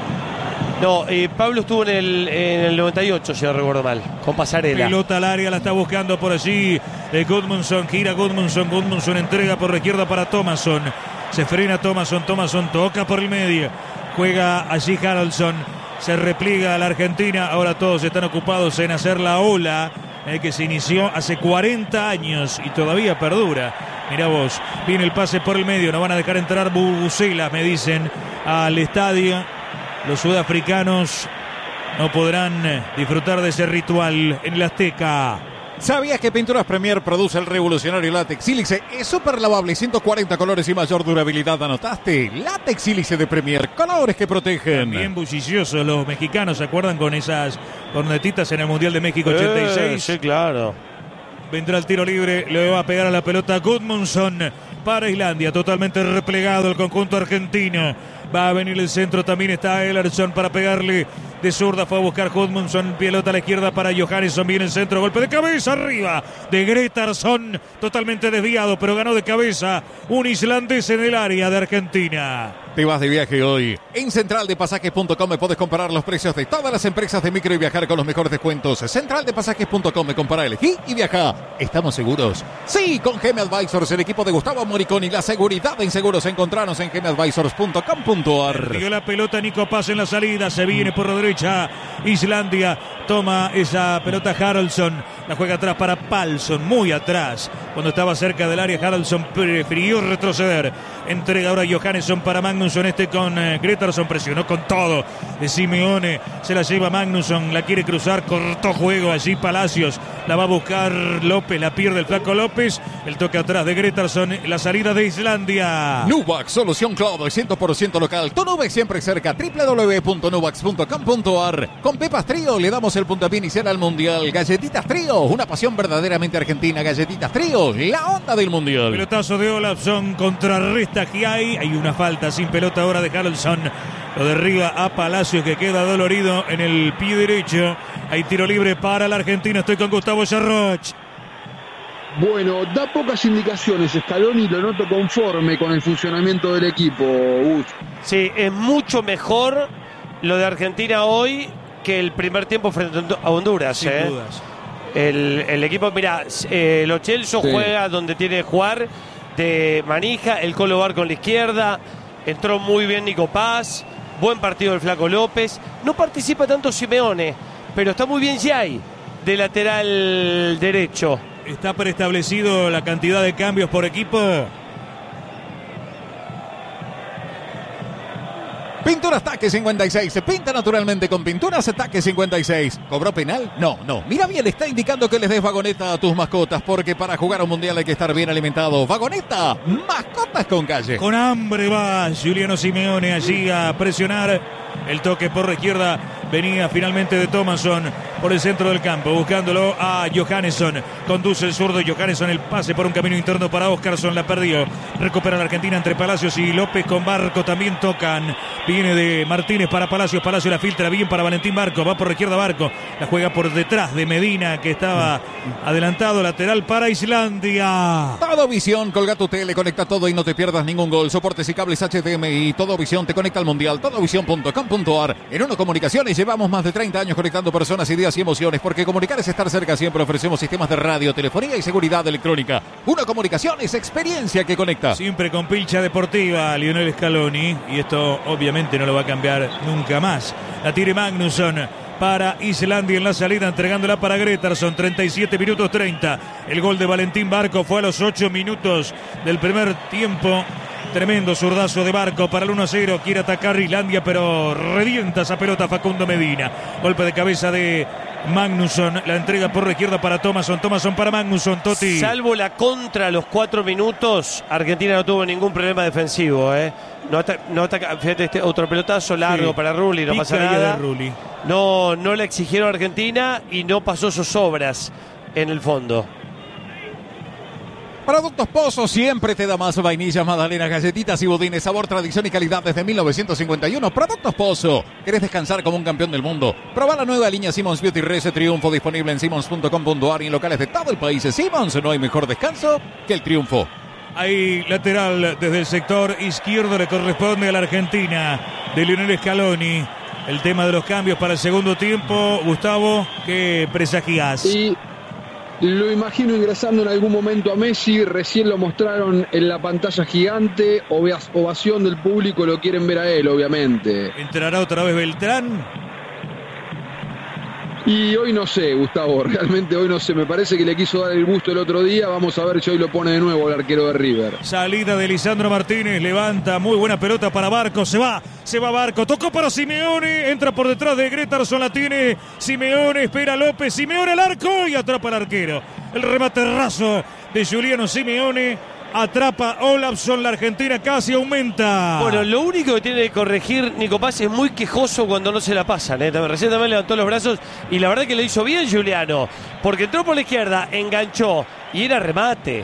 No, Pablo estuvo en el 98, si no recuerdo mal, con Pasarela. Pelota al área, la está buscando por allí Gudmundsson, gira Gudmundsson entrega por la izquierda para Thomasson. Se frena Thomasson toca por el medio, juega allí Haraldsson, se repliega a la Argentina, ahora todos están ocupados en hacer la ola que se inició hace 40 años y todavía perdura. Mirá vos, viene el pase por el medio, no van a dejar entrar bubucelas, me dicen, al estadio. Los sudafricanos no podrán disfrutar de ese ritual en el Azteca. ¿Sabías que Pinturas Premier produce el revolucionario látex sílice? Es súper lavable, 140 colores y mayor durabilidad. ¿Anotaste? Látex sílice de Premier, colores que protegen. Bien bulliciosos los mexicanos, ¿se acuerdan con esas cornetitas en el Mundial de México 86? Sí, claro. Vendrá el tiro libre, le va a pegar a la pelota Gudmundsson para Islandia, totalmente replegado el conjunto argentino. Va a venir el centro, también está Ellerson para pegarle de zurda, fue a buscar Gudmundsson, pelota a la izquierda para Johannesson, viene el centro, golpe de cabeza arriba de Gretarsson, totalmente desviado, pero ganó de cabeza un islandés en el área de Argentina. Te vas de viaje hoy. En centraldepasajes.com me puedes comparar los precios de todas las empresas de micro y viajar con los mejores descuentos. Centraldepasajes.com, me compara, elegí y viaja. ¿Estamos seguros? Sí, con GM Advisors, el equipo de Gustavo Moriconi. La seguridad en seguros. Encontranos en gmadvisors.com.ar. Dio la pelota Nico Paz en la salida, se viene por la derecha Islandia, toma esa pelota Haraldsson, la juega atrás para Palsson, muy atrás, cuando estaba cerca del área Haraldsson prefirió retroceder, entrega ahora Johannesson para Magnusson, con Gretarsson, presionó con todo de Simeone, se la lleva Magnusson, la quiere cruzar, cortó juego allí Palacios, la va a buscar López, la pierde el flaco López, el toque atrás de Gretarsson, la salida de Islandia. Nuvax, solución cloud 100% local, tu nube siempre cerca, www.nuvax.com.ar. Con Pepas Trío le damos el puntapié inicial al Mundial. Galletitas Trío, una pasión verdaderamente argentina. Galletitas Trío, la onda del Mundial. Pelotazo de Olafsson, contrarresta Giai, hay una falta sin pelota ahora de Haraldsson, lo derriba a Palacios que queda dolorido en el pie derecho. Hay tiro libre para la Argentina, estoy con Gustavo Yarroch. Bueno, da pocas indicaciones Scaloni, lo noto conforme con el funcionamiento del equipo. Sí, es mucho mejor lo de Argentina hoy que el primer tiempo frente a Honduras. Sin dudas. El equipo, mira, Lo Celso juega donde tiene que jugar, de manija, el Colo Barco en la izquierda, entró muy bien Nico Paz, buen partido del flaco López, no participa tanto Simeone, pero está muy bien Giai, de lateral derecho. ¿Está preestablecido la cantidad de cambios por equipo? Pinturas Taque 56, se pinta naturalmente con Pinturas Taque 56. ¿Cobró penal? No. Mira bien, está indicando que les des vagoneta a tus mascotas, porque para jugar un mundial hay que estar bien alimentado. Vagoneta, mascotas con calle. Con hambre va Giuliano Simeone allí a presionar. El toque por la izquierda venía finalmente de Thomasson por el centro del campo, buscándolo a Johannesson. Conduce el zurdo Johannesson, el pase por un camino interno para Oscarsson, la perdió. Recupera la Argentina entre Palacios y López con Barco, también tocan. Viene de Martínez para Palacios, Palacios la filtra bien para Valentín Barco, va por la izquierda Barco, la juega por detrás de Medina que estaba adelantado, lateral para Islandia. Todo Visión, colga tu tele, conecta todo y no te pierdas ningún gol. Soportes y cables HDMI, Todo Visión te conecta al mundial, todovisión.com.ar. En Uno Comunicaciones llevamos más de 30 años conectando personas, ideas y emociones, porque comunicar es estar cerca. Siempre ofrecemos sistemas de radio, telefonía y seguridad electrónica. Uno Comunicaciones, experiencia que conecta. Siempre con pilcha deportiva, Lionel Scaloni, y esto obviamente no lo va a cambiar nunca más. La tire Magnusson para Islandia en la salida, entregándola para Gretarsson, 37 minutos 30. El gol de Valentín Barco fue a los 8 minutos del primer tiempo. Tremendo zurdazo de Barco para el 1-0. Quiere atacar Islandia, pero revienta esa pelota Facundo Medina. Golpe de cabeza de Magnusson. La entrega por la izquierda para Thomasson. Thomasson para Magnusson. Totti. Salvo la contra a los 4 minutos, Argentina no tuvo ningún problema defensivo. No ataca, fíjate, este otro pelotazo largo para Rulli, no pasa nada. No le exigieron a Argentina y no pasó zozobras en el fondo. Productos Pozo siempre te da más. Vainillas, magdalenas, galletitas y budines. Sabor, tradición y calidad desde 1951. Productos Pozo. ¿Querés descansar como un campeón del mundo? Proba la nueva línea Simmons Beauty Rese Triunfo, disponible en simmons.com.ar y en locales de todo el país. Simmons, no hay mejor descanso que el triunfo. Hay lateral desde el sector izquierdo, le corresponde a la Argentina de Lionel Scaloni. El tema de los cambios para el segundo tiempo. Gustavo, ¿qué presagias? Y lo imagino ingresando en algún momento a Messi, recién lo mostraron en la pantalla gigante, ovación del público, lo quieren ver a él, obviamente. ¿Entrará otra vez Beltrán? Y hoy no sé, Gustavo, realmente hoy no sé. Me parece que le quiso dar el gusto el otro día. Vamos a ver si hoy lo pone de nuevo el arquero de River. Salida de Lisandro Martínez, levanta, muy buena pelota para Barco, se va Barco, tocó para Simeone, entra por detrás de Gretarson, la tiene Simeone, espera López, Simeone al arco y atrapa al arquero. El remate raso de Juliano Simeone. Atrapa Olafsson, la Argentina casi aumenta. Bueno, lo único que tiene que corregir Nico Paz es muy quejoso cuando no se la pasan. Recién también levantó los brazos y la verdad que lo hizo bien Juliano. Porque entró por la izquierda, enganchó y era remate,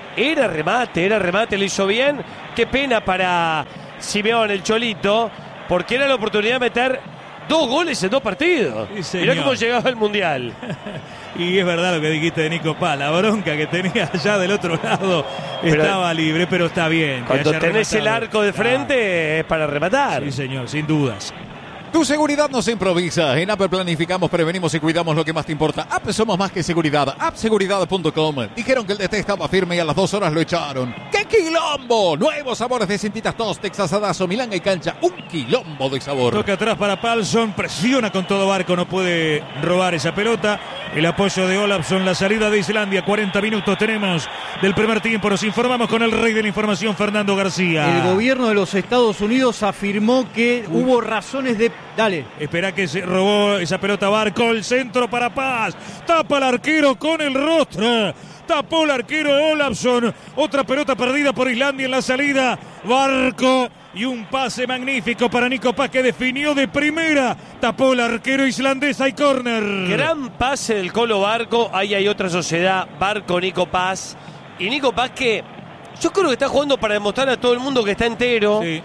lo hizo bien. Qué pena para Simeone, el Cholito, porque era la oportunidad de meter 2 goles en 2 partidos. Sí, mirá cómo llegaba el Mundial. Y es verdad lo que dijiste de Nico Paz, la bronca que tenía allá del otro lado estaba libre, pero está bien. Cuando tenés el arco de frente es para rematar. Sí, señor, sin dudas. Tu seguridad no se improvisa. En App planificamos, prevenimos y cuidamos lo que más te importa. App somos más que seguridad. Appseguridad.com. Dijeron que el DT estaba firme y a las 2 horas lo echaron. ¡Qué quilombo! Nuevos sabores de cintitas Toast, Texas Adazo, Milanga y Cancha. Un quilombo de sabor. Toca atrás para Palsson, presiona con todo Barco, no puede robar esa pelota. El apoyo de Olafsson, la salida de Islandia. 40 minutos tenemos del primer tiempo. Nos informamos con el rey de la información, Fernando García. El gobierno de los Estados Unidos afirmó que hubo razones de... Dale. Espera que se robó esa pelota Barco. El centro para Paz. Tapa al arquero con el rostro. Tapó el arquero Olafsson. Otra pelota perdida por Islandia en la salida. Barco. Y un pase magnífico para Nico Paz que definió de primera. Tapó el arquero islandés. Hay córner. Gran pase del Colo Barco. Ahí hay otra sociedad. Barco, Nico Paz. Y Nico Paz que yo creo que está jugando para demostrar a todo el mundo que está entero. Sí.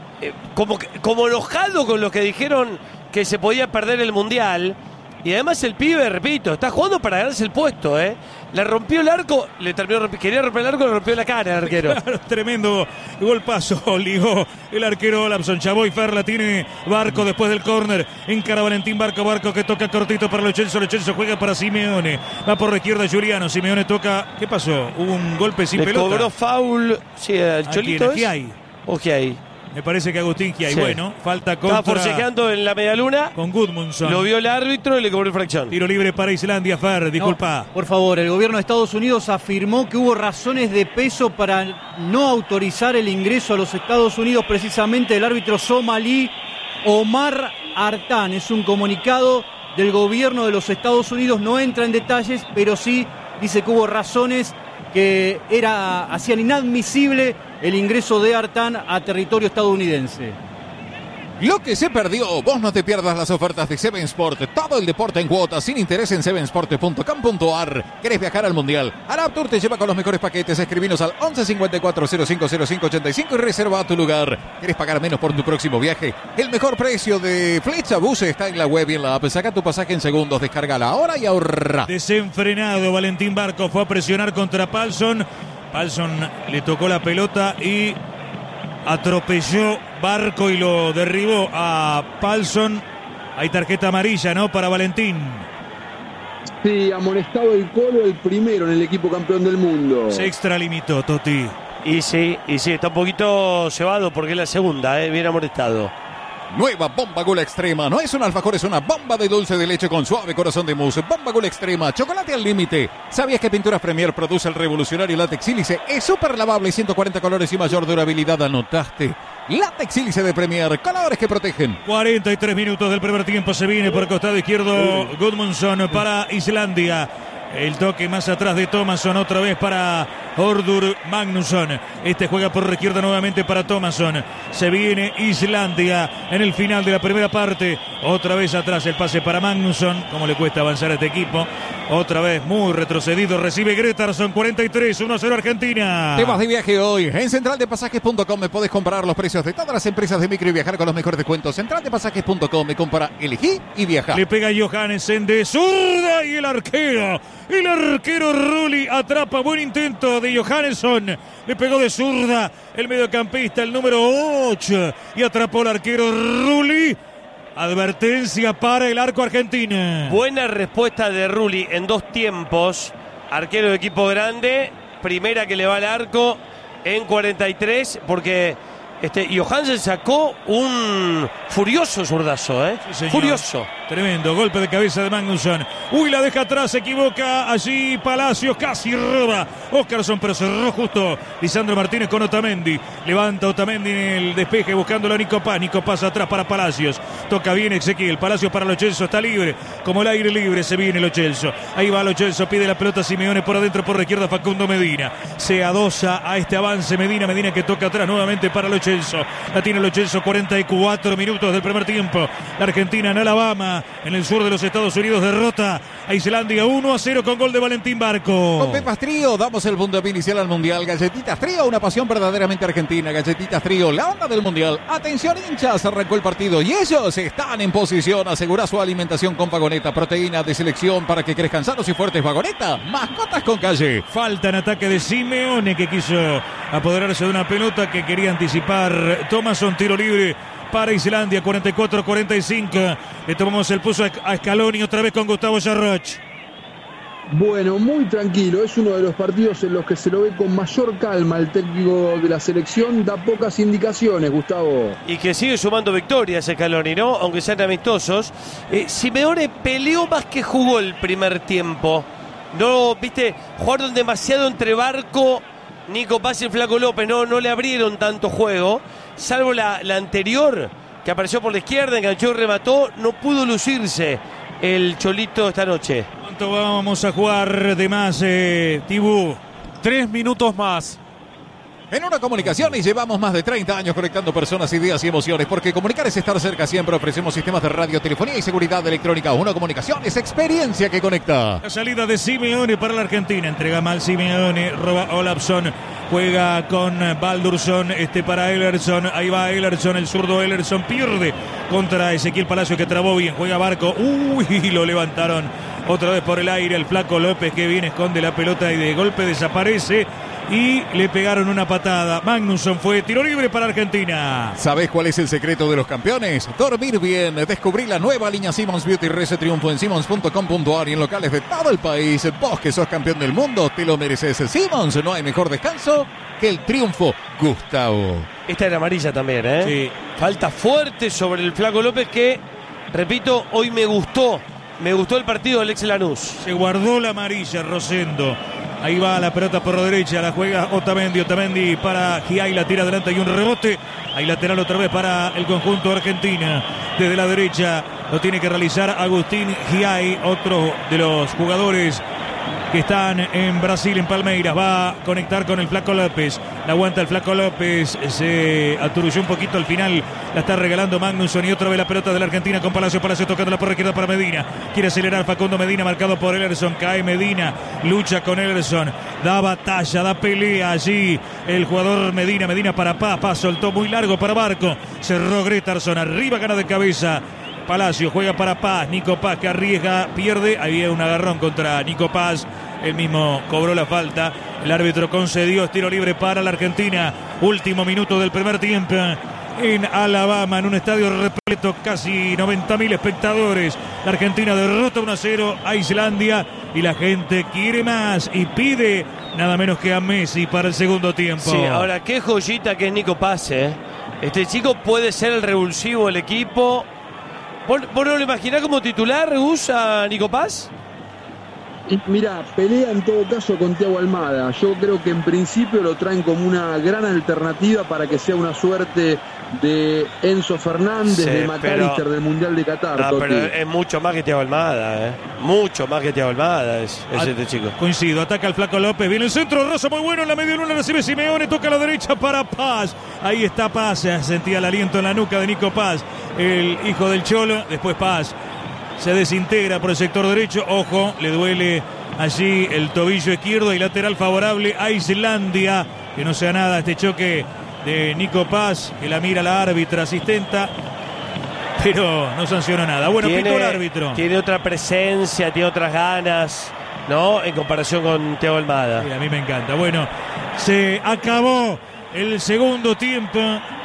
Como enojado con los que dijeron que se podía perder el Mundial. Y además el pibe, repito, está jugando para ganarse el puesto, Le rompió el arco, quería romper el arco, le rompió la cara al arquero. Claro, tremendo golpazo, ligó el arquero Olafsson. Chaboy Ferla tiene Barco después del córner. Encara Valentín Barco que toca cortito para Lo Celso juega para Simeone. Va por la izquierda Juliano, Simeone toca. ¿Qué pasó? Hubo un golpe sin pelota. Cobró foul, sí, el Cholito. ¿Qué hay? ¿O qué hay? Me parece que Agustín Giai, sí. Bueno, falta contra... Estaba forcejeando en la medialuna. Con Gudmundsson. Lo vio el árbitro y le cobró infracción. Tiro libre para Islandia, Fer, disculpa. No, por favor, el gobierno de Estados Unidos afirmó que hubo razones de peso para no autorizar el ingreso a los Estados Unidos precisamente del árbitro somalí Omar Artan. Es un comunicado del gobierno de los Estados Unidos, no entra en detalles, pero sí dice que hubo razones que hacían inadmisible el ingreso de Artan a territorio estadounidense. Lo que se perdió, vos no te pierdas las ofertas de Seven Sport. Todo el deporte en cuotas, sin interés en sevensport.com.ar. ¿Querés viajar al Mundial? Arab Tour te lleva con los mejores paquetes. Escribinos al 11 54 05 05 85 y reserva tu lugar. ¿Querés pagar menos por tu próximo viaje? El mejor precio de Flecha Bus está en la web y en la app. Saca tu pasaje en segundos, descárgala ahora y ahorra. Desenfrenado, Valentín Barco fue a presionar contra Palsson. Palsson le tocó la pelota y atropelló Barco y lo derribó a Palsson. Hay tarjeta amarilla, ¿no? Para Valentín. Sí, amonestado el Colo, el primero en el equipo campeón del mundo. Se extralimitó, Toti. Y sí, está un poquito cebado porque es la segunda, bien amonestado. Nueva Bomba Gula Extrema. No es un alfajor, es una bomba de dulce de leche con suave corazón de mousse. Bomba Gula Extrema, chocolate al límite. ¿Sabías que Pinturas Premier produce el revolucionario látex sílice? Es súper lavable, 140 colores y mayor durabilidad. ¿Anotaste? Látex sílice de Premier, colores que protegen. 43 minutos del primer tiempo. Se viene por el costado izquierdo Gudmundsson para Islandia. El toque más atrás de Thomasson, otra vez para Hordur Magnusson. Este juega por izquierda nuevamente para Thomasson. Se viene Islandia en el final de la primera parte. Otra vez atrás el pase para Magnusson. ¿Cómo le cuesta avanzar a este equipo? Otra vez muy retrocedido. Recibe Gretarson, 43, 1-0 Argentina. Te vas de viaje hoy. En centraldepasajes.com me podés comparar los precios de todas las empresas de micro y viajar con los mejores descuentos. Centraldepasajes.com me compara, elegí y viaja. Le pega Johannessen de zurda y el arquero Rulli atrapa. Buen intento de Johannessen. Le pegó de zurda el mediocampista, el número 8. Y atrapó el arquero Rulli. Advertencia para el arco argentino. Buena respuesta de Rulli en 2 tiempos. Arquero de equipo grande. Primera que le va al arco en 43. Porque Johannessen sacó un furioso zurdazo. Sí, furioso. Tremendo golpe de cabeza de Magnusson. Uy, la deja atrás, se equivoca. Allí Palacios casi roba Óscarson, pero cerró justo Lisandro Martínez con Otamendi. Levanta Otamendi en el despeje buscándolo a Nico Paz. Nico Paz atrás para Palacios. Toca bien Ezequiel. Palacios para Lo Celso. Está libre. Como el aire libre se viene Lo Celso. Ahí va Lo Celso. Pide la pelota Simeone por adentro, por la izquierda Facundo Medina. Se adosa a este avance Medina. Medina que toca atrás nuevamente para Lo Celso. La tiene Lo Celso. 44 minutos del primer tiempo. La Argentina en Alabama, en el sur de los Estados Unidos, derrota a Islandia 1-0 con gol de Valentín Barco. Con Pepas Trío damos el puntapié inicial al Mundial. Galletitas Trío, una pasión verdaderamente argentina. Galletitas Trío, la onda del Mundial. Atención hinchas, arrancó el partido y ellos están en posición. Asegura su alimentación con Vagoneta, proteína de selección para que crezcan sanos y fuertes. Vagoneta, mascotas con calle. Falta en ataque de Simeone, que quiso apoderarse de una pelota que quería anticipar Thomasson. Tiro libre para Islandia, 44-45. Le tomamos el pulso a Scaloni otra vez con Gustavo Jarroch. Bueno, muy tranquilo, es uno de los partidos en los que se lo ve con mayor calma el técnico de la selección, da pocas indicaciones, Gustavo. Y que sigue sumando victorias Scaloni, ¿no? Aunque sean amistosos. Simeone peleó más que jugó el primer tiempo. No, viste, jugaron demasiado entre Barco, Nico Paz y el Flaco López, no le abrieron tanto juego, salvo la anterior, que apareció por la izquierda, enganchó y remató, no pudo lucirse el Cholito esta noche. ¿Cuánto vamos a jugar de más, Tibú? 3 minutos más. En una comunicación y llevamos más de 30 años conectando personas, ideas y emociones, porque comunicar es estar cerca siempre. Ofrecemos sistemas de radio, telefonía y seguridad electrónica. Una comunicación es experiencia que conecta. La salida de Simeone para la Argentina. Entrega mal Simeone, roba Olafsson. Juega con Baldursson, para Ellerson. Ahí va Ellerson, el zurdo Ellerson pierde contra Ezequiel Palacio, que trabó bien. Juega Barco. Uy, lo levantaron otra vez por el aire. El Flaco López, que viene, esconde la pelota y de golpe desaparece. Y le pegaron una patada. Magnusson fue tiro libre para Argentina. ¿Sabés cuál es el secreto de los campeones? Dormir bien. Descubrí la nueva línea Simmons Beauty Rese Triunfo en simmons.com.ar y en locales de todo el país. Vos que sos campeón del mundo, te lo mereces. Simmons, no hay mejor descanso que el triunfo. Gustavo. Esta era amarilla también, ¿eh? Sí. Falta fuerte sobre el Flaco López que, repito, hoy me gustó. Me gustó el partido del ex Lanús. Se guardó la amarilla Rosendo. Ahí va la pelota por la derecha, la juega Otamendi para Giai, la tira adelante y un rebote. Ahí lateral otra vez para el conjunto argentino. Desde la derecha lo tiene que realizar Agustín Giai, otro de los jugadores que están en Brasil, en Palmeiras. Va a conectar con el Flaco López. La aguanta el Flaco López. Se aturulló un poquito al final. La está regalando Magnusson y otra vez la pelota de la Argentina con Palacio. Palacio tocando la por izquierda para Medina. Quiere acelerar Facundo Medina, marcado por Ellerson. Cae Medina, lucha con Ellerson. Da batalla, da pelea allí el jugador Medina. Medina para Paz. Paz soltó muy largo para Barco. Cerró Gretarson. Arriba, gana de cabeza Palacio, juega para Paz. Nico Paz que arriesga, pierde. Había un agarrón contra Nico Paz. Él mismo cobró la falta. El árbitro concedió tiro libre para la Argentina. Último minuto del primer tiempo en Alabama, en un estadio repleto, casi 90.000 espectadores. La Argentina derrota 1-0 a Islandia y la gente quiere más y pide nada menos que a Messi para el segundo tiempo. Sí, ahora qué joyita que es Nico Paz, ¿eh? Este chico puede ser el revulsivo del equipo. ¿Vos no lo imaginás como titular, Gus, a Nico Paz? Mira, pelea en todo caso con Thiago Almada. Yo creo que en principio lo traen como una gran alternativa para que sea una suerte de Enzo Fernández, Sí, de McAllister del Mundial de Qatar. No, Totti. pero es mucho más que Thiago Almada, ¿eh? Mucho más que Thiago Almada es este chico. Coincido, ataca el Flaco López, viene el centro, Rosa muy bueno, en la media luna recibe Simeone, toca a la derecha para Paz. Ahí está Paz, se sentía el aliento en la nuca de Nico Paz, el hijo del Cholo. Después Paz se desintegra por el sector derecho, ojo, le duele allí el tobillo izquierdo y lateral favorable a Islandia. Que no sea nada este choque de Nico Paz, que la mira la árbitra asistenta, pero no sancionó nada. Bueno, pitó el árbitro. Tiene otra presencia, tiene otras ganas, ¿no? En comparación con Thiago Almada. Sí, a mí me encanta. Bueno, se acabó el segundo tiempo.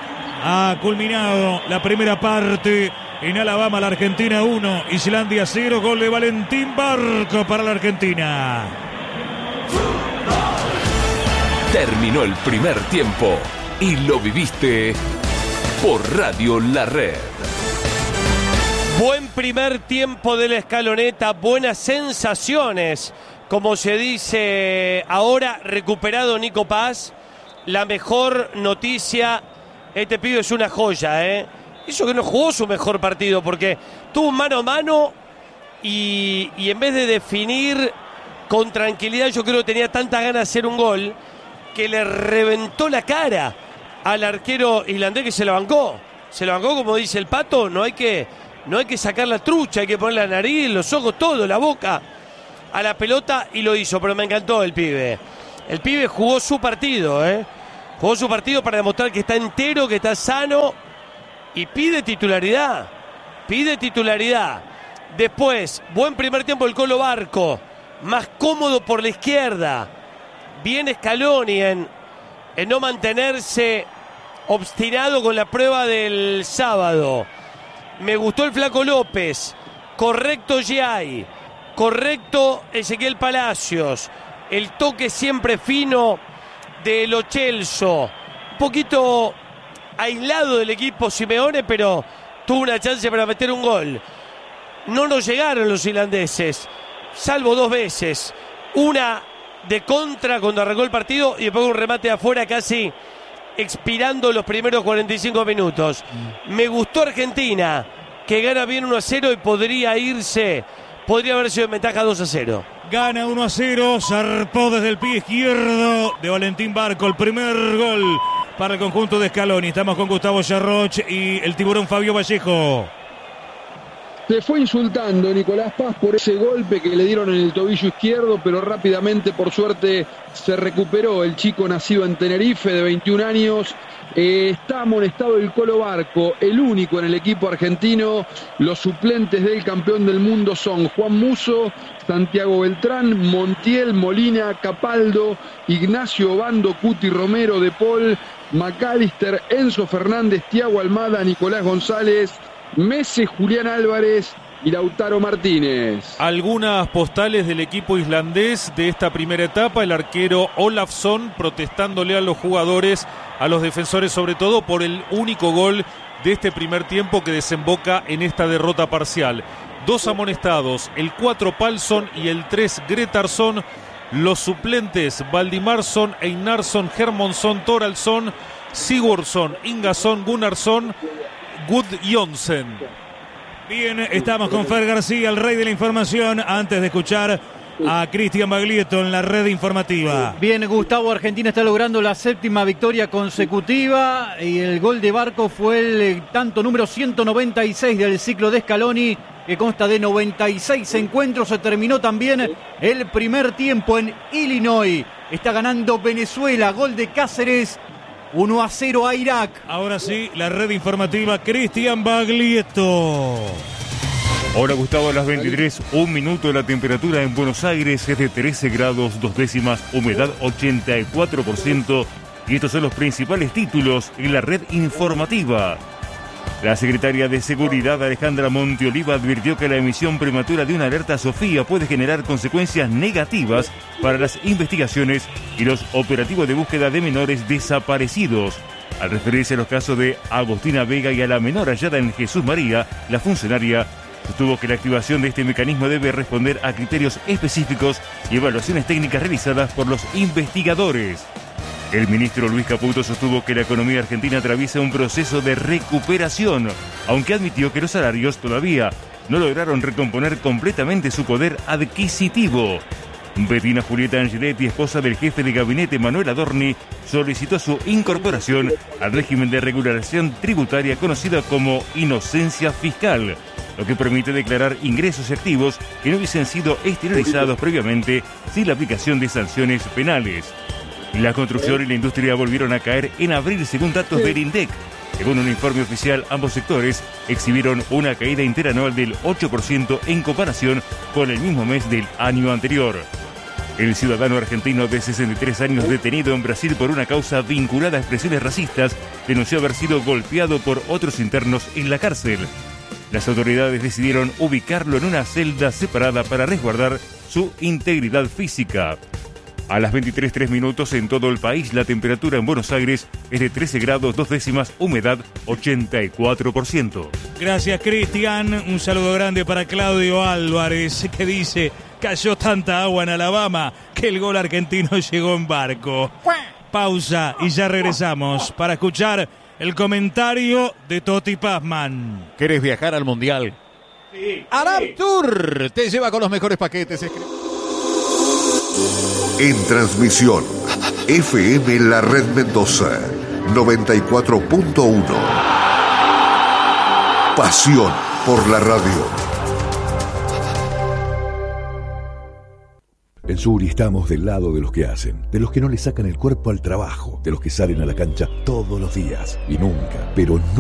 Ha culminado la primera parte. En Alabama, la Argentina 1, Islandia 0, gol de Valentín Barco para la Argentina. Terminó el primer tiempo y lo viviste por Radio La Red. Buen primer tiempo de la Escaloneta, buenas sensaciones, como se dice ahora, recuperado Nico Paz. La mejor noticia, este pibe es una joya, Eso que no jugó su mejor partido, porque tuvo un mano a mano y en vez de definir con tranquilidad, yo creo que tenía tantas ganas de hacer un gol que le reventó la cara al arquero islandés, que se la bancó. Se la bancó, como dice el Pato, no hay que sacar la trucha, hay que poner la nariz, los ojos, todo, la boca a la pelota, y lo hizo. Pero me encantó el pibe. El pibe jugó su partido, Jugó su partido para demostrar que está entero, que está sano, y pide titularidad. Después, buen primer tiempo el Colo Barco, más cómodo por la izquierda. Bien Scaloni en no mantenerse obstinado con la prueba del sábado. Me gustó el Flaco López, correcto Giai, correcto Ezequiel Palacios, el toque siempre fino de Lo Celso, un poquito aislado del equipo Simeone, pero tuvo una chance para meter un gol. No nos llegaron los islandeses, salvo 2 veces, una de contra cuando arrancó el partido y después un remate de afuera casi expirando los primeros 45 minutos. Me gustó Argentina, que gana bien 1-0 y podría haber sido en ventaja 2-0. Gana 1-0, zarpó desde el pie izquierdo de Valentín Barco, el primer gol para el conjunto de Scaloni. Estamos con Gustavo Yarroch y el tiburón Fabio Vallejo. Se fue insultando Nicolás Paz por ese golpe que le dieron en el tobillo izquierdo, pero rápidamente, por suerte, se recuperó el chico nacido en Tenerife, de 21 años. Está amonestado el Colo Barco, el único en el equipo argentino. Los suplentes del campeón del mundo son Juan Musso, Santiago Beltrán, Montiel, Molina, Capaldo, Ignacio Obando, Cuti Romero, De Paul, McAllister, Enzo Fernández, Thiago Almada, Nicolás González, Messi, Julián Álvarez y Lautaro Martínez. Algunas postales del equipo islandés de esta primera etapa. El arquero Olafsson protestándole a los jugadores, a los defensores sobre todo, por el único gol de este primer tiempo que desemboca en esta derrota parcial. 2 amonestados, el 4 Palsson y el 3 Gretarsson. Los suplentes Valdimarsson, Einarsson, Hermonsson, Thoraldsson, Sigurdsson, Ingason, Gunnarsson, Gudjonsen. Bien, estamos con Fer García, el rey de la información, antes de escuchar a Cristian Baglietto en la red informativa. Bien, Gustavo, Argentina está logrando la 7ª victoria consecutiva y el gol de Barco fue el tanto número 196 del ciclo de Scaloni, que consta de 96 encuentros. Se terminó también el primer tiempo en Illinois. Está ganando Venezuela, gol de Cáceres, 1-0 a Irak. Ahora sí, la red informativa, Cristian Baglietto. Hola Gustavo, a las 23, 1 minuto. La temperatura en Buenos Aires es de 13 grados 2 décimas, humedad 84%. Y estos son los principales títulos en la red informativa. La secretaria de Seguridad, Alejandra Monteoliva, advirtió que la emisión prematura de una alerta Sofía puede generar consecuencias negativas para las investigaciones y los operativos de búsqueda de menores desaparecidos. Al referirse a los casos de Agostina Vega y a la menor hallada en Jesús María, la funcionaria sostuvo que la activación de este mecanismo debe responder a criterios específicos y evaluaciones técnicas realizadas por los investigadores. El ministro Luis Caputo sostuvo que la economía argentina atraviesa un proceso de recuperación, aunque admitió que los salarios todavía no lograron recomponer completamente su poder adquisitivo. Bettina Julieta Angeletti, esposa del jefe de gabinete Manuel Adorni, solicitó su incorporación al régimen de regulación tributaria conocida como inocencia fiscal, lo que permite declarar ingresos y activos que no hubiesen sido exteriorizados previamente sin la aplicación de sanciones penales. La construcción y la industria volvieron a caer en abril según datos del INDEC. Según un informe oficial, ambos sectores exhibieron una caída interanual del 8% en comparación con el mismo mes del año anterior. El ciudadano argentino de 63 años detenido en Brasil por una causa vinculada a expresiones racistas denunció haber sido golpeado por otros internos en la cárcel. Las autoridades decidieron ubicarlo en una celda separada para resguardar su integridad física. A las 23:03 en todo el país, la temperatura en Buenos Aires es de 13 grados 2 décimas, humedad 84%. Gracias, Cristian. Un saludo grande para Claudio Álvarez, que dice: cayó tanta agua en Alabama que el gol argentino llegó en barco. Pausa y ya regresamos para escuchar el comentario de Toti Pazman. ¿Querés viajar al Mundial? Sí. Araptur te lleva con los mejores paquetes. En transmisión, FM La Red Mendoza, 94.1. Pasión por la radio. En Suri estamos del lado de los que hacen, de los que no le sacan el cuerpo al trabajo, de los que salen a la cancha todos los días y nunca, pero nunca